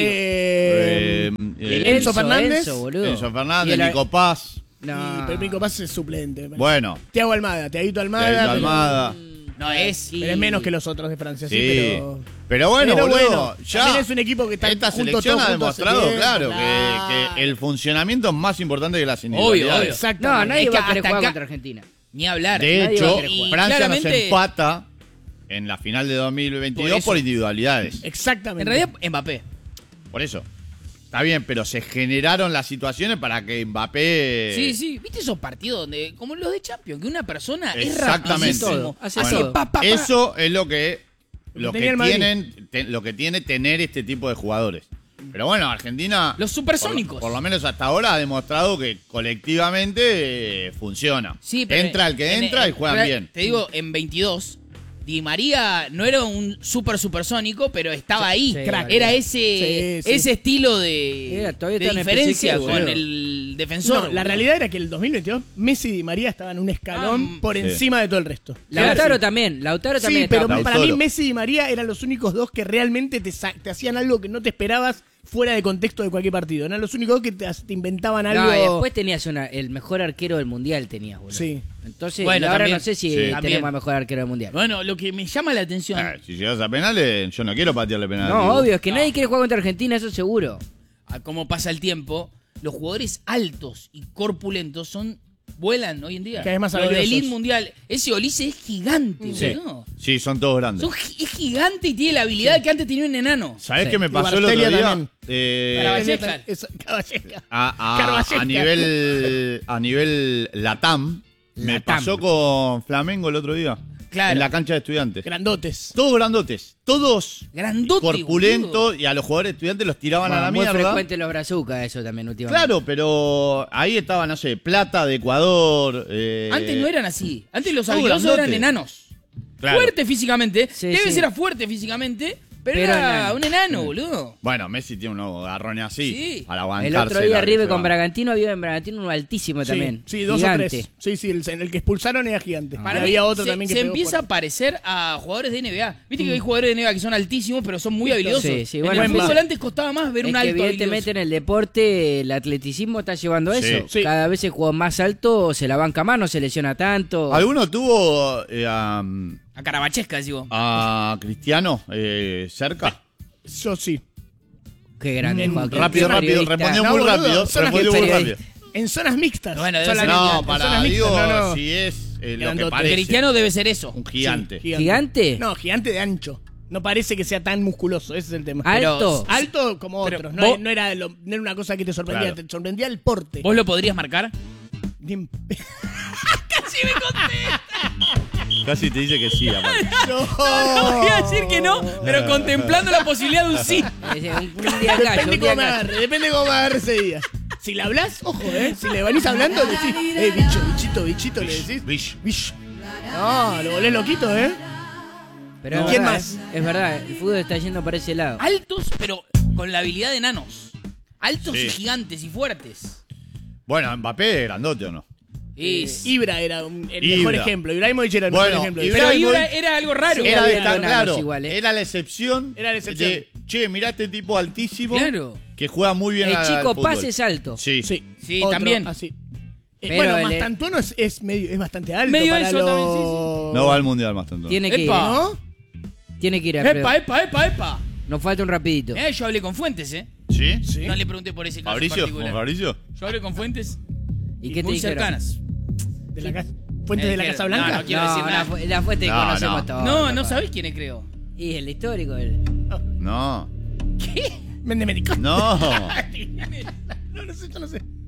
Eh, eh, eh, Enzo Fernández. Enzo, boludo. Enzo Y Fernández, el- Nico Paz. No. Y Pepín Copás es suplente. me parece. Bueno, Tiago Almada, Tiaguito Almada. David pero- Almada. No es. Pero es menos que los otros de Francia, sí, Sí. pero. Pero bueno, Pero boludo, bueno, ya también es un equipo que está esta juntos selección todos ha juntos hace demostrado, tiempo, claro, que- claro. Que, el funcionamiento es más importante que las Obvio, individualidades. obvio. Exacto. No, nadie Es que va a querer hasta jugar acá- contra Argentina. Ni hablar. De Nadie va a hecho, querer jugar. Francia nos claramente- empata en la final de dos mil veintidós Por por, eso. individualidades. Exactamente. En realidad, Mbappé. Por eso. Está bien, pero se generaron las situaciones para que Mbappé... Sí, sí. ¿Viste esos partidos donde, como los de Champions, que una persona es Exactamente. rapidísimo? Hace Hace todo. pa, pa, pa. Eso es lo que, lo tenía que el Madrid. tienen, te- lo que tiene tener este tipo de jugadores. Pero bueno, Argentina... Los supersónicos. Por, por lo menos hasta ahora ha demostrado que colectivamente eh, funciona. Sí, pero entra el que en- entra en- y juegan real- bien. Te digo, en veintidós, Di María no era un super supersónico, pero estaba ahí. sí, Crack. sí. Era ese, Sí, sí. ese estilo de, Era, todavía de está en el diferencia P S G, con boludo. el defensor. No, la realidad era que el dos mil veintidós Messi y Di María estaban un escalón Ah, por sí. encima de todo el resto. Lautaro Sí. también. Lautaro también Sí, pero estaba- para Lautaro. mí Messi y Di María eran los únicos dos que realmente te, sa- te hacían algo que no te esperabas fuera de contexto de cualquier partido. Eran los únicos dos que te, te inventaban algo. No, y después tenías una, el mejor arquero del mundial, tenías, boludo. Sí. Entonces, Bueno, y ahora también. no sé si Sí. tenemos También. al mejor arquero del mundial. Bueno, lo que me llama la atención. Eh, si llegas a penales, yo no quiero patearle penales. No, obvio, es que No. nadie quiere jugar contra Argentina, eso seguro. A cómo pasa el tiempo, los jugadores altos y corpulentos son vuelan hoy en día. Cada vez más Lo del habilidosos. elite mundial. Ese Olise es gigante, Sí, boludo. sí, son todos grandes. Son gi- es gigante y tiene la habilidad que antes tenía un enano. ¿Sabés Sí. qué me Y pasó el otro Barcelia día? también. Eh, Caraballesca. Eso, Caraballesca. a, a- Caraballesca. a nivel a nivel Latam, me Latam. pasó con Flamengo el otro día. Claro. En la cancha de estudiantes. Grandotes. Todos grandotes, todos Grandote, corpulentos, boludo. y a los jugadores estudiantes los tiraban Bueno, a la muy mierda. frecuente los brazucas, eso también últimamente. Claro, pero ahí estaba, no sé, Plata de Ecuador. eh, Antes no eran así. Antes los todo habilidosos grandote. eran enanos. Claro. Fuerte físicamente. Sí, Debe sí. ser fuerte físicamente, pero, Pero era enano. un enano, boludo. Bueno, Messi tiene unos garrones así. Sí. Para aguantarse. El otro día la que River se con va. Bragantino había en Bragantino uno altísimo Sí, también. sí, dos Gigante. o tres. Sí, sí, el, el que expulsaron era gigante. Para Y mí había otro se, también que se pegó empieza fuerte. a parecer a jugadores de N B A. Viste que hay jugadores de N B A que son altísimos, pero son muy habilidosos. Sí, sí, en bueno, el Bemba. fútbol antes costaba más ver Es un que alto evidentemente en el deporte el atleticismo está llevando a Sí. eso. Sí. Cada vez el jugador más alto se la banca más, no se lesiona tanto. ¿Alguno tuvo eh, a, A Carabachesca, digo. a Cristiano eh, cerca? Yo sí. Qué grande, Mm, Joaquín. rápido, Qué rápido, periodista. respondió No, muy boludo, rápido. son las Respondió que muy periodista. rápido. En zonas mixtas. Bueno, debe ser- Solamente. No, En para, zonas mixtas, digo, no, no. si es eh, lo que Grandote. parece. Cristiano debe ser eso. Un gigante. Sí, ¿Gigante? No, gigante de ancho. No parece que sea tan musculoso, ese es el tema. Alto. Alto como Pero otros. No, vos- no era lo- no era una cosa que te sorprendía, Claro. te sorprendía el porte. ¿Vos lo podrías marcar? Bien- Casi te dice que sí, aparte. No, No voy a decir que no, pero contemplando la posibilidad de un sí. Es Un, un día gallo, Depende un día cómo me gallo. agarre, depende cómo me agarre ese día. Si le hablas, ojo, eh. Si le venís hablando, le decís, eh, bicho, bichito, bichito, le decís. Bicho. Bicho. No, lo volés loquito, eh. Pero es ¿Quién verdad, más? Es verdad, el fútbol está yendo para ese lado. Altos, pero con la habilidad de enanos. Altos Sí. y gigantes y fuertes. Bueno, Mbappé, grandote o no. Es- Ibra era un- el Ibra. mejor ejemplo. Ibrahimovic era el Bueno, mejor ejemplo. Ibra- Pero Ibrahimovic- Ibra era algo raro. Sí, Era había de estar enanos claro. igual, ¿eh? Era la excepción. Era la excepción. De, che, mirá este tipo altísimo. Claro. Que juega muy bien El al chico fútbol. Paz es alto. Sí. Sí, Sí, otro, también. Así. Eh, Pero bueno, el- Mastantuono es, es, medio, es bastante alto. Medio para eso lo- también, sí, No va al mundial más tanto. Tiene que ir. Epa. ¿No? Tiene que ir, Alfredo. Epa, epa, epa, epa. Nos falta un rapidito. Eh, yo hablé con Fuentes, ¿eh? ¿Sí? Sí. No le pregunté por ese caso ¿Fabricio? particular. ¿Con Fabricio? Yo hablé con Fuentes ¿Y qué te muy dijeron? cercanas. De la casa, Fuentes Me de la dijeron, Casa Blanca. no, no quiero No, decir la, nada. fu- la fuente que No, conocemos no. todos. No, no papá. sabés quién es, creo. Y el histórico. El... No. Mende médico. No. No, no sé, yo no sé.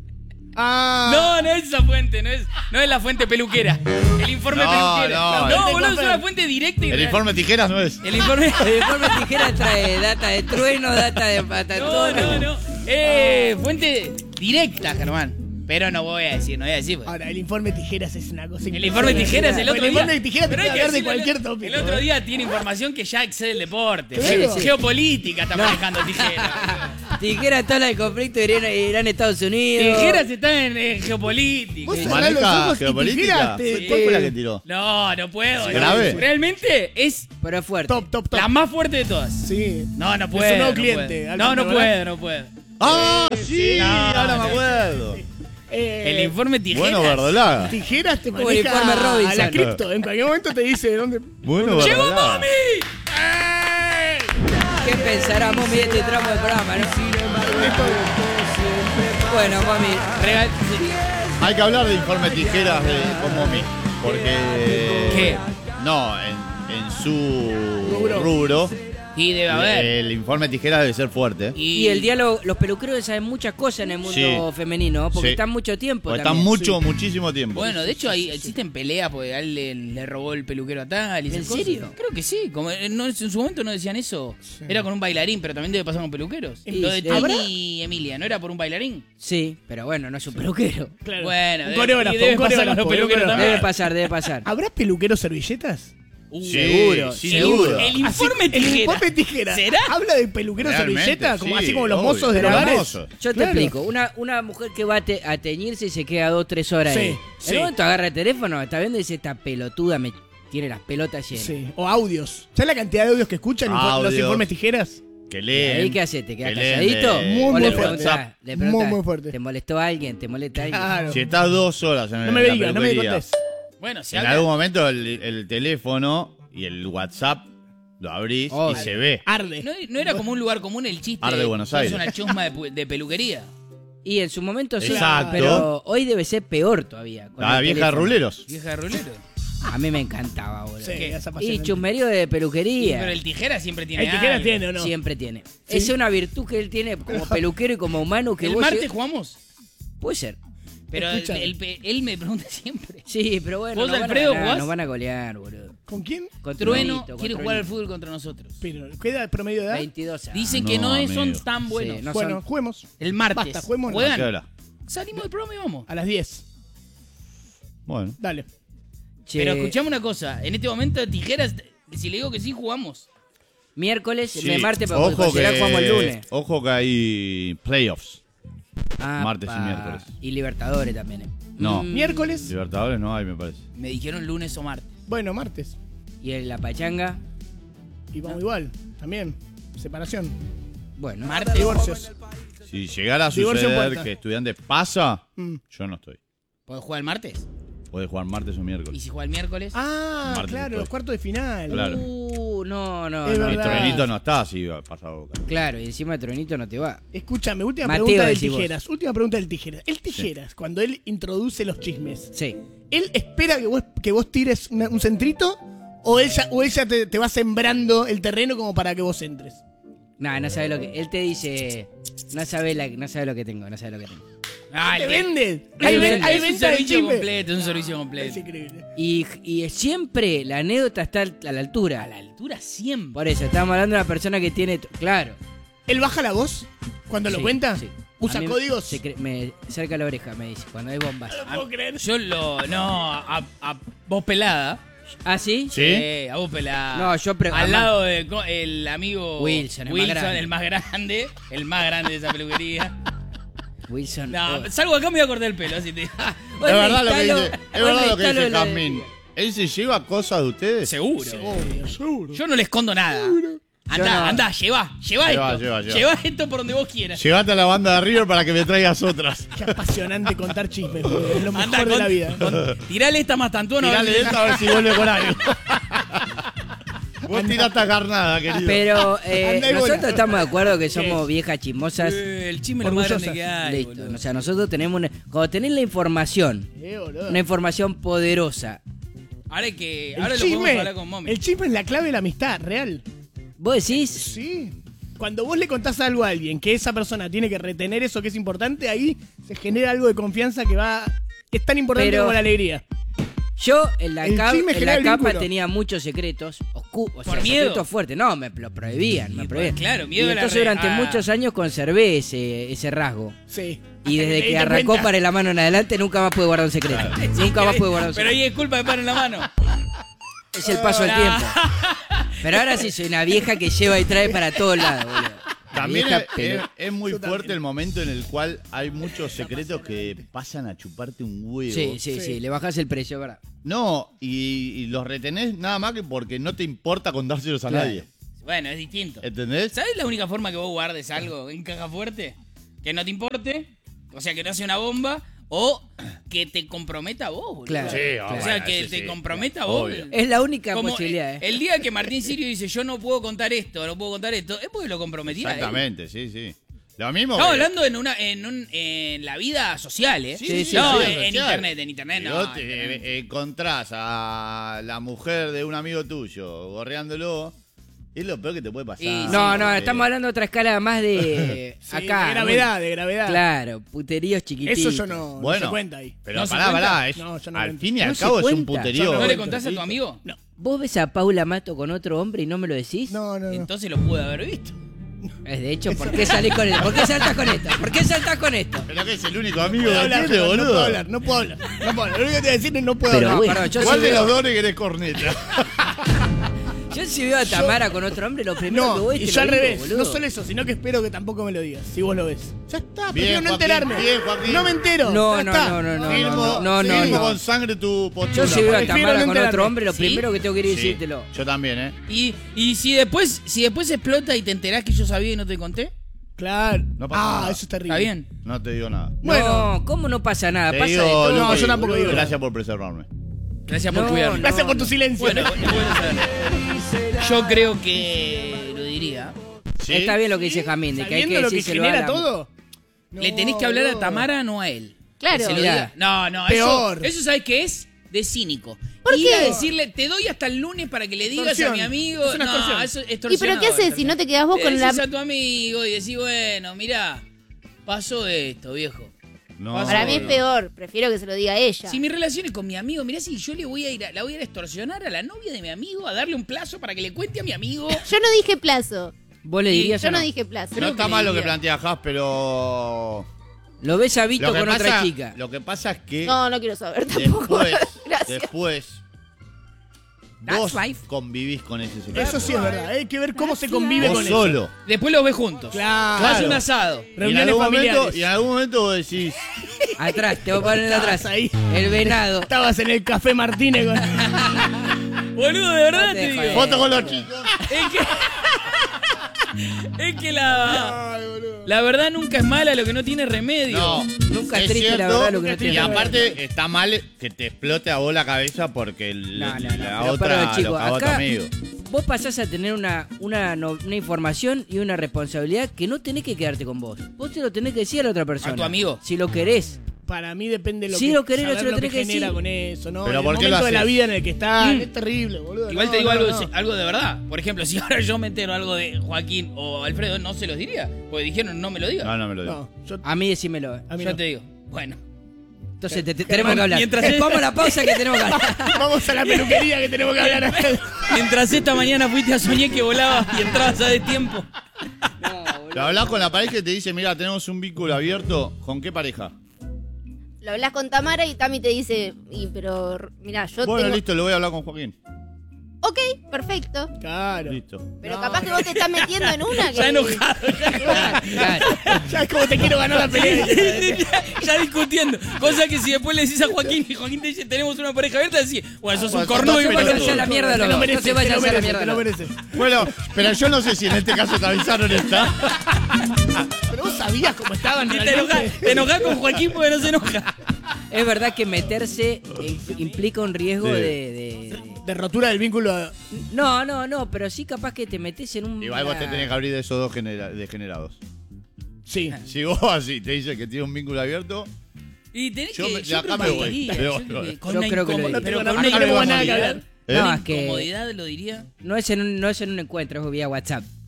Ah. No, no es esa fuente, no es, no es la fuente peluquera. El informe No, peluquera. no, No, el- boludo, es una fuente directa y El real. informe tijeras no es. El informe. El informe tijera trae data de trueno, data de No, patatón. no, no. Eh, fuente directa, Germán. Pero no voy a decir, no voy a decir. pues. Ahora, el informe tijeras es una cosa El informe de tijeras el otro el día. informe de tijeras te Pero hay puede que hablar de decirlo, cualquier tópico. El otro día tiene información que ya excede el deporte. Claro. Sí, sí. Geopolítica está manejando tijera. Tijera está la del conflicto Irán, Irán Estados Unidos. Tijeras está en, en geopolítica. Vos cerrás los Maneja ojos y geopolítica. tijeras te- Sí. ¿Cuál fue la que tiró? No, no puedo. ¿Grave? Realmente es Pero es fuerte. Top, top, top. la más fuerte de todas. Sí. No, no Es puedo. un nuevo no cliente, puedo. Alberto, No, no ¿verdad? puedo, no puedo. ¡Ah, sí! No, ahora no. me acuerdo. Eh, El informe tijeras. Bueno, Verdolaga. Tijeras te Como el maneja informe Robinson. a la cripto. En cualquier momento te dice dónde. Bueno, ¡Llegó Verdolaga. mami! ¡Ey! ¿Qué pensará Mami de este tramo del programa, no? Bueno, Mami. Regal- Hay que hablar de informe tijeras de, con Momi. Porque. ¿Qué? No, en, en su Rubro. rubro. Y debe haber. El informe tijeras debe ser fuerte. Y el diálogo, los peluqueros saben muchas cosas en el mundo Sí. femenino, porque Sí. están mucho tiempo. Porque están también. mucho, muchísimo tiempo. Bueno, de hecho ahí existen peleas porque a él le, le robó el peluquero a tal y ¿En esas cosas. serio? Creo que sí. Como, eh, no, en su momento no decían eso. Era con un bailarín, pero también debe pasar con peluqueros. Y- Lo de ¿habrá? Tini y Emilia, ¿no era por un bailarín? Sí, pero bueno, no es un peluquero. Claro. Bueno, un debe- coreógrafo. y debe un pasar con coreógrafo, los peluqueros un también. Debe pasar, debe pasar. ¿Habrá peluqueros servilletas? Uh, Sí, seguro, sí, seguro. El Así- informe El tijera. informe tijera. ¿Será? ¿Habla de peluqueros Realmente, servilleta? Como, sí, así como los obvio. mozos de Los hogares. mozos. Yo te Claro. explico, una, una mujer que va a, te- a teñirse y se queda dos, tres horas Sí, ahí. sí. En un momento agarra el teléfono, está viendo y dice, esta pelotuda me tiene las pelotas llenas. Sí. O audios. ¿Sabes la cantidad de audios que escuchan info- los Audios. informes tijeras? Que ¿Y leen. ahí qué hace? ¿Te quedas que leen calladito? de- Muy, ¿O muy le fuerte. preguntás? Le Muy, preguntás, muy fuerte. ¿te molestó alguien? ¿Te molesta alguien? Claro. Si estás dos horas en, No me la digas, no me peluquería, contés. Bueno, se en habla. algún momento el, el teléfono y el WhatsApp lo abrís Oh, y se ve. Arde. ¿No, no era como un lugar común el chiste? Arde Buenos sos Aires. una chusma de, pu- de peluquería. Y en su momento sí, Exacto. pero hoy debe ser peor todavía. con La el vieja de teléfono. ruleros. Vieja de rolero. A mí me encantaba, boludo. Sí, ¿Qué? es Y apasionante. chusmerío de peluquería. Pero el tijera siempre tiene El tijera algo. tiene, ¿o no? Siempre tiene. Sí. Esa es una virtud que él tiene como peluquero y como humano que ¿El vos martes lle- jugamos? Puede ser. Pero el- Escucha. el pe- él me pregunta siempre. Sí, pero bueno, ¿Vos, nos van a Alfredo, ganar, jugás? nos van a golear, boludo. ¿Con quién? Con Trueno Truenito, con quiere jugar al Truenito. fútbol contra nosotros. Pero, ¿qué edad promedio de edad? veintidós años. Dicen que No, no es- son amigo. tan buenos. Sí, no bueno, son- juguemos. El martes. Basta, juguemos. ¿A qué ¿Juegan? hora? Salimos del programa y vamos. A las diez. Bueno. Dale. Che, Pero escuchame una cosa. En este momento, tijeras, si le digo que sí, jugamos. miércoles, Sí. me martes, pero Ojo considerar que, jugamos el lunes. ojo que hay playoffs. Ah, martes y pa. miércoles. Y Libertadores también. eh. No. Mm, Miércoles. Libertadores no hay, me parece. Me dijeron lunes o martes. Bueno, martes. Y en la pachanga, Y vamos igual. También. Separación. bueno. Martes. Divorcios. Si llegara a Divorcio en suceder puerta. que estudiante pasa, Mm. yo no estoy. ¿Puedo jugar el martes? Puede jugar martes o ¿Y miércoles. si juega el miércoles? Ah, Martes claro, estoy. los cuartos de final. Claro. Uh, no, no, Es no. Mi verdad. Truenito no está así pasa boca. Claro, y encima de Truenito no te va. Escúchame, última Mateo, pregunta del decís vos. Tijeras. Última pregunta del Tijeras. El Tijeras, cuando él introduce los chismes, Sí. ¿él espera que vos, que vos tires una- un centrito? ¿O él ya, o él ya te, te va sembrando el terreno como para que vos entres? Nah, no sabe lo que. Él te dice. No sabe, la, no sabe lo que tengo, no sabe lo que tengo. Ah, ¡Te el- vende! Él ¡Hay, vende. ven- hay es un venta de servicio chisme! completo, es un servicio Es completo. increíble. Y, y siempre la anécdota está al- a la altura. A la altura siempre. Por eso, estamos hablando de una persona que tiene. t- Claro. ¿Él baja la voz cuando lo Sí, cuenta? sí. ¿Usa A mí códigos? se cre- me cerca la oreja, me dice, cuando hay bombas. No puedo creer. Yo lo. No, a, a vos pelada. ¿Ah, sí? ¿Sí? Eh, a vos pelada. No, yo pre- Al además- lado del el amigo. Wilson, el más Wilson, grande. el más grande. El más grande de esa peluquería. Wilson. No, oh. salgo acá me voy a cortar el pelo, así te. Es verdad lo que Instalo- dice, es hoy verdad me lo que instalo dice la de- Jazmín. ¿Él se lleva cosas de ustedes? Seguro. Obvio, seguro. Yo no le escondo nada. Andá, no. andá, lleva, lleva Lleva, esto. lleva, lleva. Lleva esto por donde vos quieras. Llegate a la banda de River para que me traigas otras. Qué apasionante contar chismes, boludo. Es lo mejor Andá, de con- la vida. con- tirale esta más tantona. a ver Tirale si- esta a ver si vuelve con algo. Vos tiraste a carnada, querido. Pero eh, Andá y nosotros bola. estamos de acuerdo que somos viejas chismosas. Eh, el chisme es lo más grande que hay. Listo. boludo. O sea, nosotros tenemos una, cuando tenés la información, Eh, boludo. una información poderosa, Ahora hay que. El Ahora lo podemos chisme, hablar con Mommy. el chisme es la clave de la amistad, real. vos decís, Sí. cuando vos le contás algo a alguien que esa persona tiene que retener eso que es importante, ahí se genera algo de confianza que va que es tan importante Pero- como la alegría. Yo en la, El capa, chisme en genera la el capa vínculo. tenía muchos secretos oscuros, o sea, ¿Por miedo? secretos fuertes. No, me lo prohibían, me Y, prohibían. pues, claro, miedo y a la entonces re- durante ah. muchos años conservé ese, ese rasgo. Sí. Y Hasta desde te que diste arrancó cuenta. para la mano en adelante nunca más pude guardar un secreto. Nunca más pude guardar un Pero secreto. ahí es culpa de pan en la mano. Es el paso del No. tiempo. Pero ahora sí soy una vieja que lleva y trae para todos lados, boludo. También Vieja es, pelo- es- es muy Yo fuerte también. el momento en el cual hay muchos secretos que pasan a chuparte un huevo. Sí, sí, sí, Sí. le bajás el precio, ¿verdad? No, y, y los retenés nada más que porque no te importa contárselos a Claro. nadie. Bueno, es distinto. ¿Entendés? ¿Sabes la única forma que vos guardes algo en caja fuerte? Que no te importe, o sea, que no sea una bomba, o que te comprometa a vos, boludo. Claro. Sí, Claro. ah, O sea, bueno, que sí, te sí. comprometa a vos. Obvio. Es la única Como posibilidad, ¿eh? el día que Martín Sirio dice yo no puedo contar esto, no puedo contar esto, es porque lo comprometía a él. Exactamente, sí, sí. Lo mismo. Estamos que- hablando en una en, un, en la vida social, ¿eh? Sí, sí, no, sí, en, social. en internet, en internet Y no. vos te en internet. eh, encontrás a la mujer de un amigo tuyo gorreándolo, es lo peor que te puede pasar. Y sí. No, no, Eh, estamos hablando de otra escala más de Sí, acá. de gravedad, de gravedad. Claro, puteríos chiquititos. Eso yo no, no Bueno, se cuenta ahí. pero ¿No se pará, cuenta? pará. es- No, yo no al cuento. fin y al No se cabo es un cuenta. puterío. Yo ¿No le cuento, contás a tu amigo? No. ¿Vos ves a Paula Mato con otro hombre y no me lo decís? No, no, no. Entonces lo pude haber visto. Es de hecho, ¿por qué salís con esto? ¿Por qué saltás con esto? ¿Por qué saltás con esto? Pero que es el único No amigo puedo que hablar, tiene, no boludo. puedo hablar, no puedo hablar. No puedo hablar. Lo único que te voy a decir es no puedo Pero hablar. bueno, perdón, yo ¿Cuál sí de veo- los dos querés corneta? Yo si veo a Tamara con otro hombre, lo primero que No, voy y te yo lo al digo, revés. boludo. No solo eso, sino que espero que tampoco me lo digas, si vos lo ves. Ya está, Bien, prefiero no Joaquín, enterarme. bien, Joaquín. No me entero. No, ya no, está. no, no, no, Firmo, no, no, no, firmo no. con sangre tu postura. Yo si veo a Prefiero Tamara no con otro enterarme. hombre, lo ¿Sí? primero que tengo que ir a Sí, decírtelo. yo también, ¿eh? Y, y si después si después explota y te enterás que yo sabía y no te conté, Claro. No pasa ah, nada. eso es terrible. ¿está bien? No te digo nada. Bueno. No, ¿cómo no pasa nada? Te Pasa digo, de todo. No, Luqui, yo tampoco digo nada. Gracias por preservarme. Gracias por No, cuidarme. Gracias por tu no. silencio. Bueno, bueno saber. Yo creo que lo diría. ¿Sí? Está bien lo que dice Jamín, de que hay Sabiendo que lo que decírselo genera a la- todo. Le No, tenés que hablar a boludo. Tamara, no a él. Claro. Que se lo Mirá. diga. No, no, Peor. eso, eso ¿sabes qué es? De cínico. ¿Por Ir a qué? decirle, te doy hasta el lunes para que le digas Extorsión. a mi amigo. Es una no, extorsión. eso es ¿Y extorsionador. pero qué haces si no te quedás vos Le con la... decís a tu amigo y decís, bueno, mirá, pasó esto, viejo. No, Para mí es no. peor, prefiero que se lo diga ella. Si mi relación es con mi amigo, mirá si yo le voy a ir a, la voy a ir a extorsionar a la novia de mi amigo, a darle un plazo para que le cuente a mi amigo. Yo no dije plazo. ¿Vos le dirías Yo o no no? dije plazo. No Creo está que mal le lo que diría. plantea Has, pero. Lo ves a Vito Lo que, con pasa, otra chica. lo que pasa es que No, no quiero saber tampoco. después, Gracias. después That's vos life. convivís con ese secreto. Eso sí es verdad. Hay que ver cómo se convive Vos con eso. solo. Después los ves juntos. Claro. Haz un asado. Y en, Reuniones algún momento, familiares. y en algún momento vos decís, Atrás, te voy a poner atrás. Estabas ahí. El venado. Estabas en el Café Martínez con... Boludo, de verdad No te te digo. jodas. foto con los chicos. Es que, es que la, la verdad nunca es mala, lo que no tiene remedio. No, Nunca es es triste, la cierto, verdad, lo que no Y tiene aparte está mal que te explote a vos la cabeza porque el- No, no, no, la pero otra perdón, lo chicos, cagó a tu acá- amigo. Vos pasás a tener una, una, no- una información y una responsabilidad que no tenés que quedarte con vos. Vos te lo tenés que decir a la otra persona. ¿A tu amigo? Si lo querés. Para mí depende de lo Sí, que, lo querés, saber se lo lo tenés que genera decir. con eso, ¿no? Pero el ¿por qué lo momento de la haces? vida en el que están, Mm. es terrible, boludo. Igual No, te digo no, algo, no. algo de verdad. Por ejemplo, si ahora yo me entero algo de Joaquín o Alfredo, no se los diría. Porque dijeron, no me lo digas. No, no me lo digo. No, yo, A mí decímelo. eh. a mí yo no. te digo. Bueno. Entonces te, te- tenemos que hablar. Mientras- Eh, Vamos a la pausa que tenemos que hablar. Vamos a la peluquería que tenemos que hablar. Mientras esta mañana fuiste a soñar que volabas y entrabas a destiempo. Lo hablás con la pareja y te dice, mira, tenemos un vínculo abierto. ¿Con qué pareja? Lo hablas con Tamara y Tami te dice, y, pero mirá, yo Bueno, tengo... listo, lo voy a hablar con Joaquín. Ok, perfecto. Claro. Listo. Pero No. capaz que vos te estás metiendo en una que... Ya enojado. Claro. Ya es como te quiero ganar la pelea. ya, ya discutiendo. Cosa que si después le decís a Joaquín y Joaquín te dice, tenemos una pareja abierta, decís, bueno, sos un Bueno, cornudo y entonces pelotudo. váyanse a la mierda Te los lo dos. mereces, No se vayan te a lo la mereces, mierda te los lo dos. mereces. Bueno, pero yo no sé si en este caso te avisaron esta. Pero vos sabías cómo estaban Y te realmente. enojás, te enojás con Joaquín porque no se enoja. Es verdad que meterse eh, implica un riesgo Sí. de, de- De rotura del vínculo. No, no, no, pero sí capaz que te metes en un... Igual vos te tenés que abrir de esos dos genera- degenerados. Sí. Si vos así te dice que tiene un vínculo abierto, Y tenés Yo que. me- yo acá creo me que voy. diría, Me yo voy, creo me que voy. con Yo una creo que lo incomodidad- diría. pero No con tengo una nada- no tengo nada que incomodidad. hablar. ¿eh? No, Una es que incomodidad lo diría. no es, en un, no es en un encuentro, es vía WhatsApp.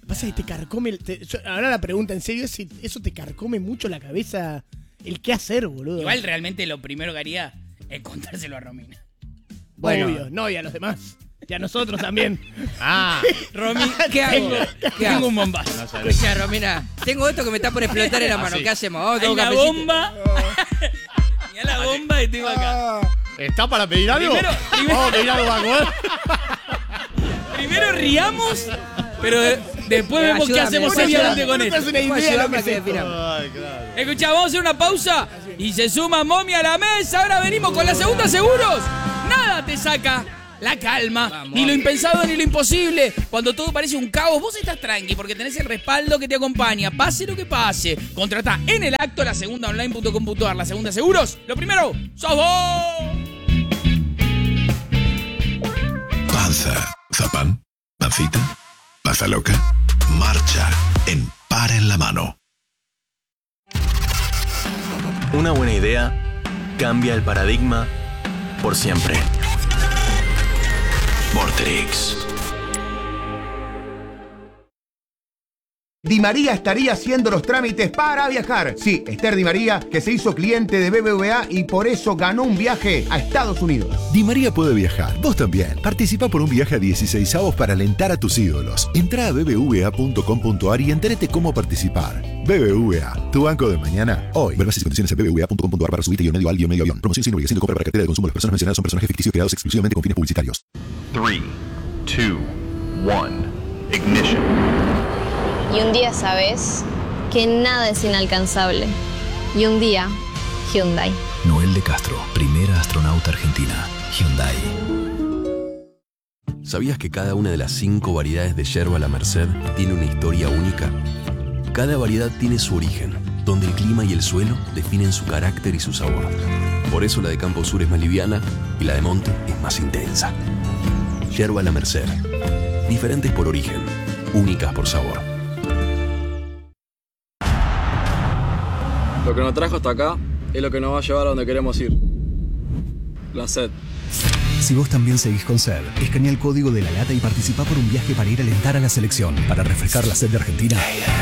Pasa que te carcome. Te, yo, ahora la pregunta en serio es si eso te carcome mucho la cabeza. El qué hacer, boludo. Igual realmente lo primero que haría es contárselo a Romina. Bueno, obvio, no, y a los demás. Y a nosotros también. Ah, Romy, ¿Qué hago? tengo, ¿Qué tengo hago? un bombazo. no sabés. Escucha, Romina, tengo esto que me está por explotar en la mano. sí. ¿Qué hacemos? Vamos, Hay tengo una cafecito. bomba. Mirá la bomba y tengo acá. ¿Está para pedir algo? Primero, primero, Vamos a pedir algo a comer. primero riamos, pero de- después Eh, vemos qué ayúdame, hacemos ayúdame. seriamente con No te esto. hace una ¿Puedo idea de lo ayudarme que a que se- definamos? Ay, claro. Escuchá, vamos a hacer una pausa y se suma Momi a la mesa. Ahora venimos con la segunda seguros. Nada te saca la calma, Vamos. ni lo impensado ni lo imposible. Cuando todo parece un caos, vos estás tranqui porque tenés el respaldo que te acompaña. Pase lo que pase. Contratá en el acto la segunda online punto com punto ar. La segunda seguros. Lo primero, sos vos. Panza, zapán, pancita, panza loca, marcha en Par en la Mano. Una buena idea cambia el paradigma por siempre. Vorterix. Di María estaría haciendo los trámites para viajar. Sí, Esther Di María, que se hizo cliente de B B V A y por eso ganó un viaje a Estados Unidos. Di María puede viajar, vos también. Participa por un viaje a dieciséis avos para alentar a tus ídolos. Entrá a b b v a punto com punto ar y entérate cómo participar. B B V A, tu banco de mañana, hoy. Ver bases y condiciones en b b v a punto com punto ar para subirte y medio al guión medio avión. Promoción sin obligación de compra para cartera de consumo. Las personas mencionadas son personajes ficticios creados exclusivamente con fines publicitarios. tres, dos, uno, ignition. Y un día sabes que nada es inalcanzable. Y un día, Hyundai. Noel de Castro, primera astronauta argentina. Hyundai. ¿Sabías que cada una de las cinco variedades de yerba La Merced tiene una historia única? Cada variedad tiene su origen, donde el clima y el suelo definen su carácter y su sabor. Por eso la de Campo Sur es más liviana y la de Monte es más intensa. Yerba La Merced. Diferentes por origen, únicas por sabor. Lo que nos trajo hasta acá es lo que nos va a llevar a donde queremos ir. La sed. Si vos también seguís con sed, escanea el código de la lata y participá por un viaje para ir a alentar a la selección, para refrescar la sed de Argentina.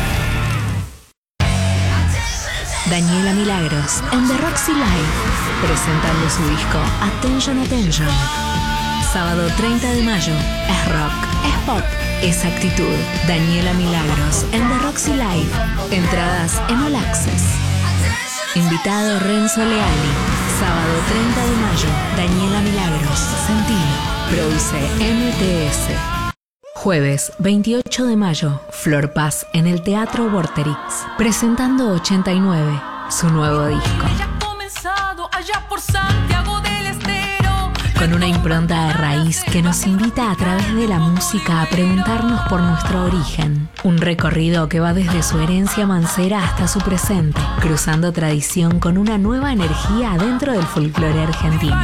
Daniela Milagros en The Roxy Live, presentando su disco Attention Attention. Sábado treinta de mayo. Es rock, es pop, es actitud. Daniela Milagros en The Roxy Live. Entradas en All Access. Invitado Renzo Leali. Sábado treinta de mayo. Daniela Milagros. Sentilo. Produce M T S. Jueves veintiocho de mayo. Flor Paz en el Teatro Vorterix. Presentando ochenta y nueve. Su nuevo disco. Allá por Santiago del Estero. Con una impronta de raíz que nos invita a través de la música a preguntarnos por nuestro origen. Un recorrido que va desde su herencia mancera hasta su presente, cruzando tradición con una nueva energía dentro del folclore argentino.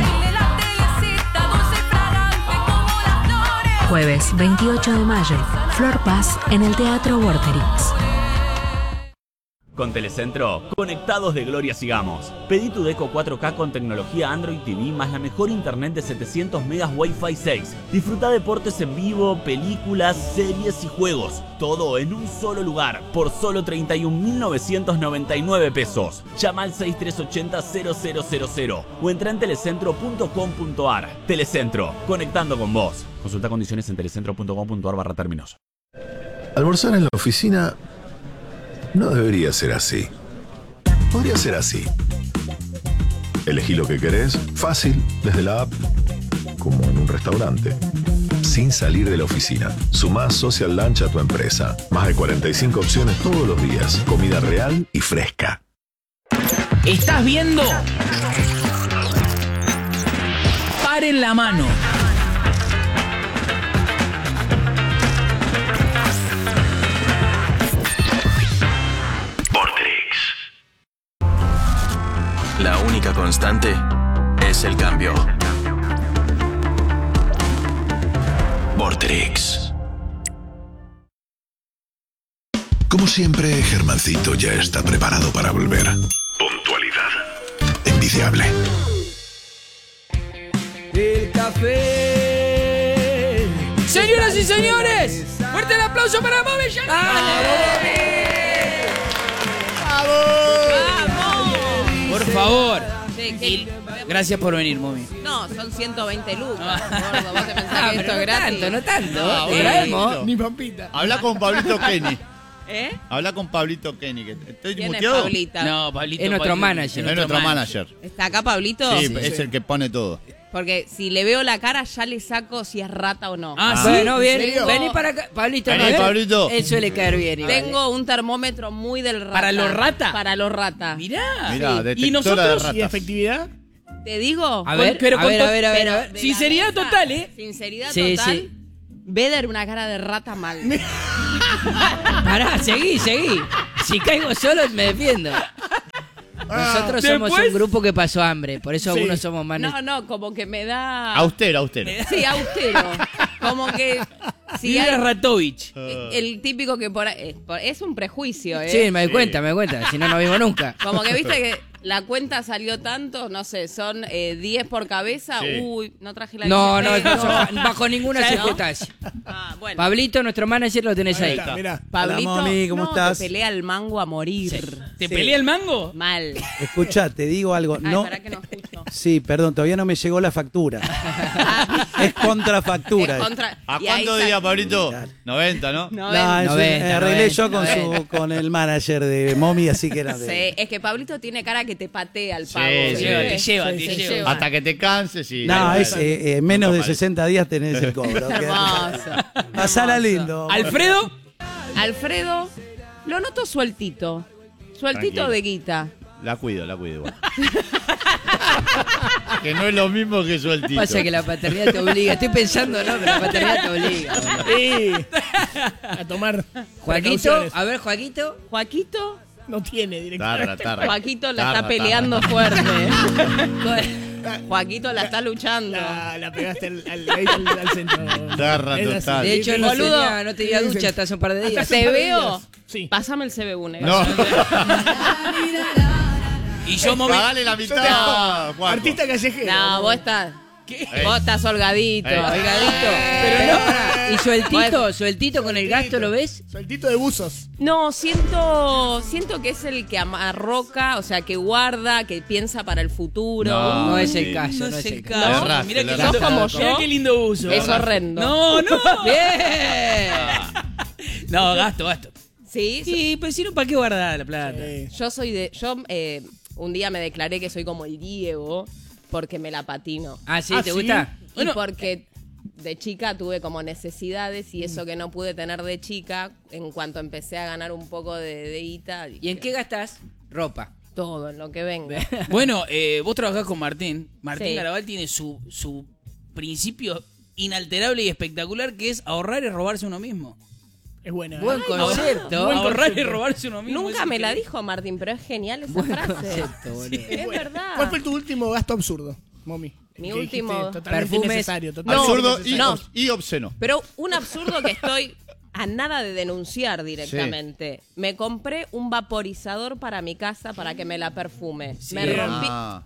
Jueves veintiocho de mayo, Flor Paz en el Teatro Vorterix. Con Telecentro, conectados de gloria sigamos. Pedí tu Deco cuatro K con tecnología Android T V más la mejor internet de setecientos megas Wi-Fi seis. Disfruta deportes en vivo, películas, series y juegos. Todo en un solo lugar, por solo treinta y un mil novecientos noventa y nueve pesos. Llama al seis tres ocho cero cero cero cero cero o entra en telecentro punto com punto ar. Telecentro, conectando con vos. Consulta condiciones en telecentro punto com punto ar barra términos. Almorzar en la oficina no debería ser así. Podría ser así. Elegí lo que querés, fácil, desde la app, como en un restaurante. Sin salir de la oficina. Sumá Social Lunch a tu empresa. Más de cuarenta y cinco opciones todos los días. Comida real y fresca. Estás viendo Par en la Mano. La única constante es el cambio. Vorterix. Como siempre, Germancito ya está preparado para volver. Puntualidad envidiable. El café. Señoras y señores, ¡Fuerte el aplauso para Momi! ¡Vamos! Por favor. Sí, que- Y gracias por venir, Momi. No, son ciento veinte lucas, gordo. ¿Vos te pensás Ah, que pero esto no es gratis? tanto, no tanto. Ah, Te bueno, traemos. listo. Ni pampita. Habla con Pablito Kenny. ¿Eh? Habla con Pablito Kenny. Que ¿Estoy ¿Quién es muteado? Pablita? No, Pablito. Es nuestro Pablito, manager. Es nuestro manager. ¿Está acá Pablito? Sí, es el que pone todo. Porque si le veo la cara ya le saco si es rata o no. Ah, Ah. sí. Bueno, bien. serio? Vení para acá. Pablito, Vení, ¿no ves? Pablito. Él suele caer bien. igual, ¿eh? Tengo un termómetro muy del rata. ¿Para los rata? Para los rata. Mirá. Mirá, Sí. detectora ¿Y nosotros? de ¿Y ratas. efectividad? ¿Te digo? A ver, pero a con ver, to- a ver, a ver, a Pero ver. de Sinceridad la mesa, total, ¿eh? Sinceridad Sí, total. sí. Beder una cara de rata mal. Pará, seguí, seguí. Si caigo solo, me defiendo. Nosotros somos Después- un grupo que pasó hambre, por eso Sí. algunos somos más... No, no, como que me da... Austero, austero. Sí, austero. Como que... Si Mira hay- Ratovich. el típico que por ahí... Es un prejuicio, ¿eh? Sí, me doy cuenta, me doy cuenta. Si no, no vimos nunca. Como que viste que la cuenta salió tanto, no sé, son eh, diez por cabeza. Sí. Uy, no traje la No, no, billetera. eso, bajo ninguna ¿No? circunstancia. Ah, bueno. Pablito, nuestro manager, lo tenés ahí. Mirá, mirá. Pablito, Hola, Mami, ¿cómo no, estás? te pelea el mango a morir. ¿Te Sí. pelea el mango? Mal. Escucha, te digo algo. Ay, No, pará que no escucho. sí, perdón, todavía no me llegó la factura. Es contrafactura. Es contra- ¿A y ahí cuánto sa- día, Pablito? noventa, ¿no? No, No, ven. eso noventa, arreglé noventa, yo con, su, noventa. con el manager de Momi, así que era de... Sí, es que Pablito tiene cara que te patea el Sí, pavo. sí, ¿viste? te lleva, Sí, te sí, lleva. Hasta que te canses y... No, es Bueno. eh, eh, menos de Nunca sesenta días tenés el cobro. Hermoso. Pasala Hermoso. lindo. Alfredo. Alfredo, lo noto sueltito. Sueltito Tranquilo. de guita. La cuido, la cuido igual. Que no es lo mismo que sueltito. Pasa que la paternidad te obliga. Estoy pensando, no, pero la paternidad te obliga. Sí. A tomar Joaquito, precauciones. a ver, Joaquito. Joaquito, No tiene directamente. Tarra, tarra. Joaquito la Tarra, está peleando tarra. fuerte. Joaquito la está luchando. La, la pegaste al, al, ahí al, al centro. Tarra Es así. total. De hecho, no, Boludo. tenía, no tenía ducha hasta hace un par de días. Te veo. Sí. Pásame el C B U, negro. No. Y yo, Momi. Pagale la mitad, Juanjo. Artista callejero. No, vos estás. ¿Qué? Vos estás holgadito. Eh. Holgadito. Pero no, pará. Y sueltito, sueltito con el gasto, ¿lo ves? Sueltito de buzos. No, siento, siento que es el que amarroca, o sea, que guarda, que piensa para el futuro. No, No es sí. el caso, no, No es es el el caso. caso. Erraste, Mira le qué erraste. lindo, Sos como mirá yo. qué lindo uso. Es horrendo. No, no. ¡Bien! No, gasto, gasto. Sí, so- Sí, pero si no, ¿para qué guardar la plata? Eh, yo soy de. Yo eh, un día me declaré que soy como el Diego porque me la patino. Ah, ¿sí? Ah, ¿Te ¿sí? gusta? Y Bueno, porque de chica tuve como necesidades y eso que no pude tener de chica, en cuanto empecé a ganar un poco de, de guita, ¿Y en qué gastás? Ropa. todo, en lo que venga. Bueno, eh, vos trabajás con Martín. Martín Sí. Garabal tiene su, su principio inalterable y espectacular, que es ahorrar y robarse uno mismo. es buena. Buen ¿eh? concepto. Buen ahorrar y concepto. robarse uno mismo. Nunca es me la increíble. dijo Martín, pero es genial esa Buen frase. concepto, boludo. Es verdad. ¿Cuál fue tu último gasto absurdo, Momi? Mi Que último- dijiste, totalmente Perfumes. innecesario, totalmente Absurdo y, innecesario. No. y obsceno. Pero un absurdo que estoy a nada de denunciar directamente. Me compré un vaporizador para mi casa para que me la perfume. Sí. Me rompí. Ah.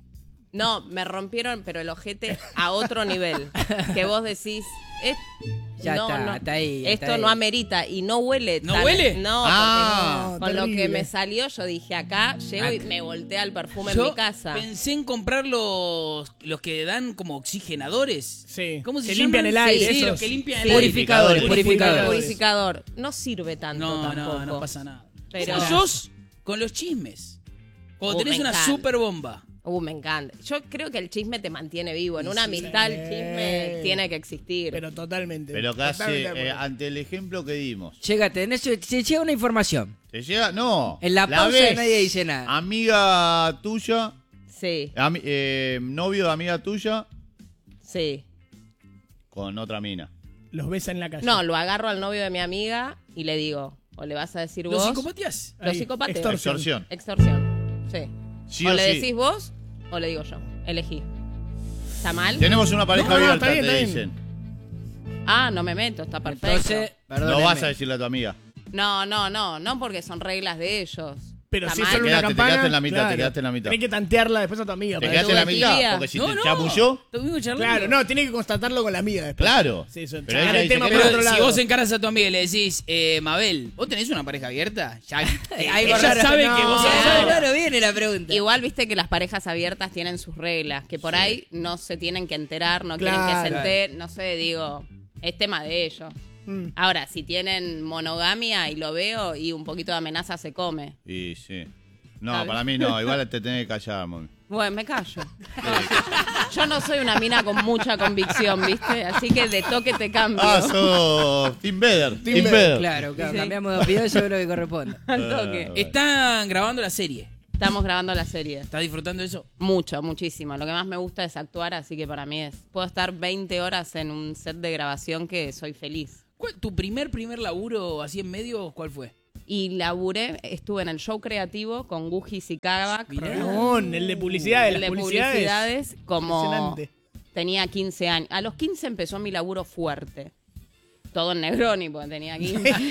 No, me rompieron, pero el ojete a otro nivel. Que vos decís. es- Ya no, está, no, está ahí, está esto ahí. no amerita y no huele. ¿No tan- huele? No, Ah, porque con lo terrible. que me salió, yo dije acá, llego y me volteé al perfume en Yo mi casa. pensé en comprar los, los que dan como oxigenadores. Sí. ¿Cómo se Que llaman? limpian el aire, Sí, sí, esos. los que limpian Sí. el aire. Purificadores, purificadores. Purificador. No sirve tanto No, tampoco. no, no pasa nada. Pero- Pero sos con los chismes. Cuando Uh, tenés me una encanta. super bomba. Uh, me encanta. Yo creo que el chisme te mantiene vivo. En una amistad el chisme tiene que existir. Pero totalmente. Pero casi Totalmente de eh, acuerdo. ante el ejemplo que dimos. Llega, tenés, te llega una información. ¿Te llega? No. En la pausa ves. nadie dice nada. Amiga tuya, Sí, ami- eh, novio de amiga tuya sí. con otra mina. Los ves en la calle. No, lo agarro al novio de mi amiga y le digo, o le vas a decir ¿Los vos. psicopatías? Los Ahí, psicopateo. extorsión. Extorsión. Extorsión. Sí. Sí o o le sí. decís vos o le digo yo. Elegí. ¿Está mal? Tenemos una pareja No, no, abierta, está bien, te está dicen. Ah, no me meto, está perfecto. Entonces, No perdóneme. vas a decirle a tu amiga. No, no, no, no porque son reglas de ellos. Pero si Está es mal. solo Te una quedaste- te campana. quedaste en la mitad, te claro. quedaste en la mitad. Tenés que tantearla después a tu amiga. Te para quedaste que- en la mitad, Utilidad. porque si No, te no. chamulló, Estuvimos charlando. Claro, no, tiene que constatarlo con la amiga después. claro. Sí, eso, Pero sacar ella el dice tema que por no. otro Pero si lado. vos encaras a tu amiga y le decís, eh, Mabel, ¿vos tenés una pareja abierta? Ya, eh, Algo ella raro, sabe no, que vos sos algo sola. raro viene la pregunta. Igual viste que las parejas abiertas tienen sus reglas, que por ahí no se tienen que enterar, no quieren que se Claro. enteren, no sé, digo, es tema de ellos. Mm. Ahora, si tienen monogamia y lo veo y un poquito de amenaza se come. Y sí. No, ¿Sabes? para mí no, igual te tenés que callar, mami. Bueno, me callo. No, yo no soy una mina con mucha convicción, ¿viste? Así que de toque te cambio. Ah, sos Team Beder. Team Beder. Claro, claro, Sí. cambiamos de opinión, eso es lo que corresponde. Al toque. Están grabando la serie. Estamos grabando la serie. ¿Estás disfrutando de eso? Mucho, muchísimo. Lo que más me gusta es actuar, así que para mí es... Puedo estar veinte horas en un set de grabación que soy feliz. ¿Cuál- ¿Tu primer, primer laburo así en medio, cuál fue? Y laburé, estuve en el show creativo con Gugis y Kavak. Ramón, el de publicidad, de El las de publicidades. publicidades, como Impresionante. tenía quince años. A los quince empezó mi laburo fuerte. Todo en Negroni, porque tenía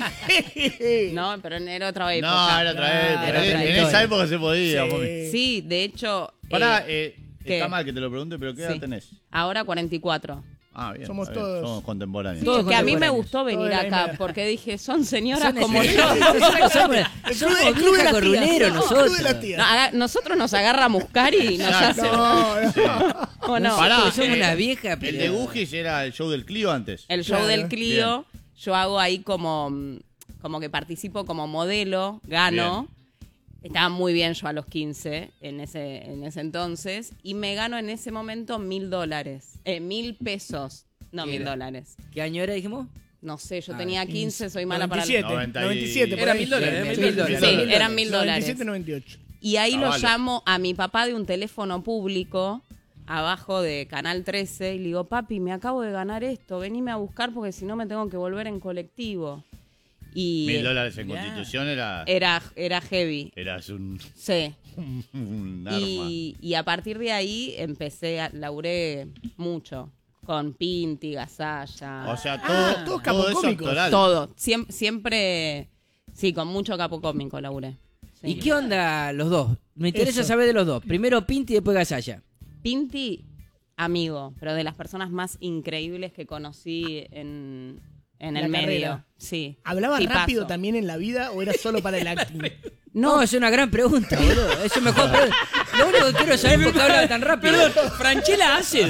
quince. No, pero era otra época. No, era otra época. Era otra En historia. esa época se podía, Sí. mami. Sí, de hecho... Pará, eh, eh, ¿qué? está mal que te lo pregunte, pero ¿qué edad Sí. tenés? ahora cuarenta y cuatro. Ah, bien. Somos está bien, todos- Somos contemporáneos. Sí, Todos es que a mí me contemporáneos. gustó venir Todos de la acá misma- porque dije, son señoras Son como ese- yo. Somos, somos, somos El club de vieja las corrulero tías. nosotros. Club de las tías. No, haga- nosotros nos agarra Muscari y nos hace... No, no. ¿O no? Pará, Nosotros somos eh, una vieja, El pero- de Gugis era el show del Clio antes. El show Claro. del Clio, yo hago ahí como, como que participo como modelo, gano. Estaba muy bien yo a los quince en ese, en ese entonces. Y me gano en ese momento mil dólares. Eh, mil pesos. No, ¿Qué mil era? dólares. ¿Qué año era, dijimos? No sé, yo Ah, tenía quince, soy mala para... noventa y siete, noventa y- noventa y siete, por Era ahí. mil dólares, Sí, ¿eh? mil Mil dólares. Sí, dólares. eran mil dólares. noventa y siete, noventa y ocho. Y ahí Ah, lo vale. llamo a mi papá de un teléfono público abajo de Canal trece y le digo, papi, me acabo de ganar esto, venime a buscar porque si no me tengo que volver en colectivo. Y Mil dólares en Constitución era. era, era heavy. Eras un, Sí. un arma. Y, y a partir de ahí empecé, a, laburé mucho. Con Pinti, Gasalla. O sea, todo, Ah, todos todo eso capocómicos. actoral. todo. Siem- siempre, sí, con mucho capo cómico laburé. Sí. ¿Y qué onda los dos? Me interesa Eso. saber de los dos. Primero Pinti y después Gasalla. Pinti, amigo, pero de las personas más increíbles que conocí en, en La el medio. carrera. Sí. ¿Hablaba Tipazo. rápido también en la vida o era solo para el acting? No, es una gran pregunta, boludo. Es mejor pregunta. Lo único que quiero saber es por qué habla tan rápido. Perdón, Franchella hace.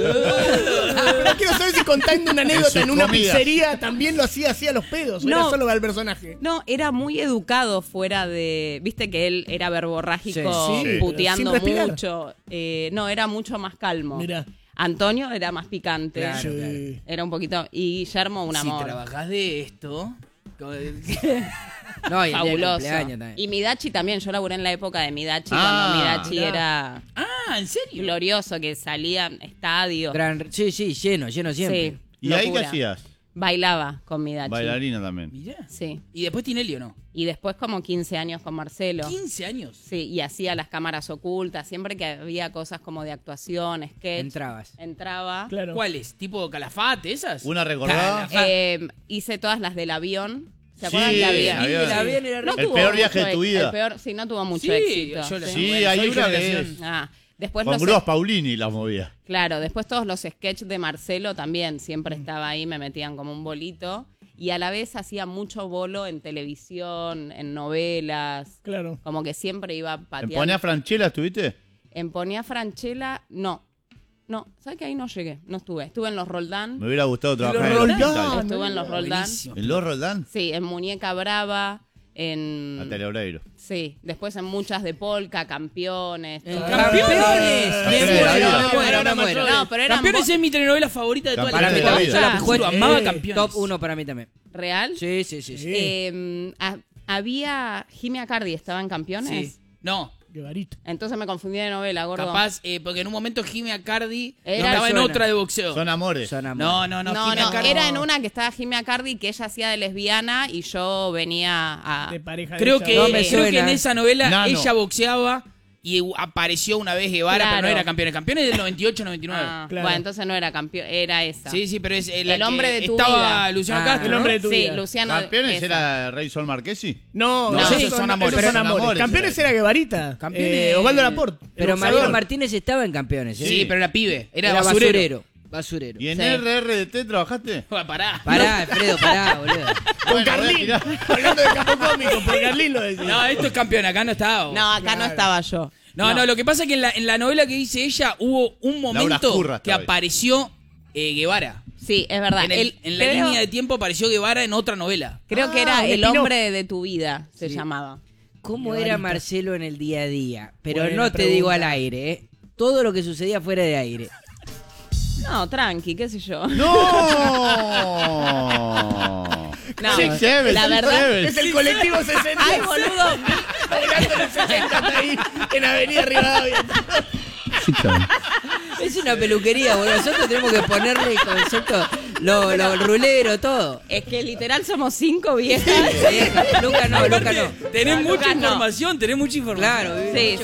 Pero quiero saber si contando una anécdota sus en una comidas. pizzería también lo hacía así a los pedos o No. era solo para el personaje. No, era muy educado fuera de... Viste que él era verborrágico, Sí, sí, puteando sin respirar. mucho. Eh, no, era mucho más calmo. Mirá. Antonio era más picante. Claro, Sí. claro. Era un poquito... Y Guillermo, un Si amor. trabajás de esto. No, y el día del Fabuloso. cumpleaños también. Y Midachi también. Yo laburé en la época de Midachi, Ah, cuando Midachi mirá. era Ah, ¿en serio? glorioso, que salía estadio. Gran- sí, sí, lleno, lleno siempre. Sí. ¿Y ahí qué locura. hacías? Bailaba con Midachi. Bailarina también. Mirá. Sí. ¿Y después Tinelli o no? Y después como quince años con Marcelo. quince años. Sí, y hacía las cámaras ocultas. Siempre que había cosas como de actuación, sketch. Entrabas. Entraba. Claro. ¿Cuáles? ¿Tipo Calafate, esas? ¿Una recordada? Eh, hice todas las del avión. ¿Se Sí, acuerdan que había? avión. El avión era No El tuvo peor viaje mucho de tu ex- vida. El peor, sí, no tuvo mucho Sí, éxito. yo la- Sí, bueno, hay soy una que generación. es. Ah, después Con los grúas Paulini las movía. Claro, después todos los sketches de Marcelo también, siempre estaba ahí, me metían como un bolito. Y a la vez hacía mucho bolo en televisión, en novelas. Claro. Como que siempre iba ¿En pateando. Ponía Franchella estuviste? En Ponía Franchella, no. No, ¿sabes que ahí no llegué? No estuve. Estuve en Los Roldán. Me hubiera gustado trabajar Los en el Roldán. hospital. Estuve en Los Roldán. Buenísimo. ¿En Los Roldán? Sí, en Muñeca Brava, en... A Teleobreiro. Sí, después en muchas de Polka, Campeones. En todo. ¡Campeones! Campeones Me de la muero, vida. me muero, me muero. No, pero eran Campeones vos- es mi telenovela favorita de toda la Campeones de vida. la Yo vida. la juro, amaba Eh, Campeones. Top uno para mí también. ¿Real? Sí, sí, sí. sí. Eh, ha- había... Jimmy Acardi estaba en Campeones. Sí. No, Guevarito. Entonces me confundí de novela, gordo. capaz, eh, porque en un momento Jimmy Acardi Era- estaba en suena. otra de boxeo. Son amores. Son amores. No, no, no. No, Jimmy no, Acardi- era en una que estaba Jimmy Acardi que ella hacía de lesbiana y yo venía a... De pareja de Creo ella. que, No me creo que suena. en esa novela Nano. ella boxeaba y apareció una vez Guevara, Claro. pero no era campeón. El campeón es del noventa y ocho noventa y nueve. Ah, Bueno, entonces no era campeón, era esa. Sí, sí, pero es eh, la el hombre que de tu estaba vida. Luciano Ah, Castro, el ¿no? hombre de tu Sí, vida. Luciano. ¿Campeones esa. era Rey Sol Marquesi? No, No, no, esos esos son amores. esos son Son amores. amores, Campeones era. era Guevarita. Campeones- Eh, Osvaldo Laporte. el Pero boxeador. Mariano Martínez estaba en campeones, ¿eh? Sí, pero era pibe, era, Era basurero. basurero. Basurero. ¿Y en Sí. R R D T trabajaste? Pará. Pará, Alfredo, pará, boludo. Con Bueno, Carlín. mirá. Hablando de campo cómico, por Carlín lo decía. No, esto es campeón, acá no estaba. No, acá no estaba yo. No, no, lo que pasa es que en la, en la novela que dice ella hubo un momento Escurra que estaba ahí. apareció eh, Guevara. Sí, es verdad. En, el- Él- en la creo, línea de tiempo apareció Guevara en otra novela. creo que Ah, era un el spin-off. hombre de tu vida, se Sí. llamaba. ¿Cómo Guevarita. era Marcelo en el día a día? Pero Buena no te pregunta. digo al aire, ¿eh? Todo lo que sucedía fuera de aire. No, tranqui, qué sé yo. ¡No! No, Six Seven, la Six verdad Seven. Es el colectivo sesenta. Ay, boludo. Bailando en el sesenta está ahí en Avenida Rivadavia. Es una peluquería, boludo. Nosotros tenemos que ponerle concepto, lo, lo rulero, todo. Es que literal somos cinco viejas. Luca no, Luca no. Tenés No, mucha Lucas no. información, tenés mucha información. Claro, Sí,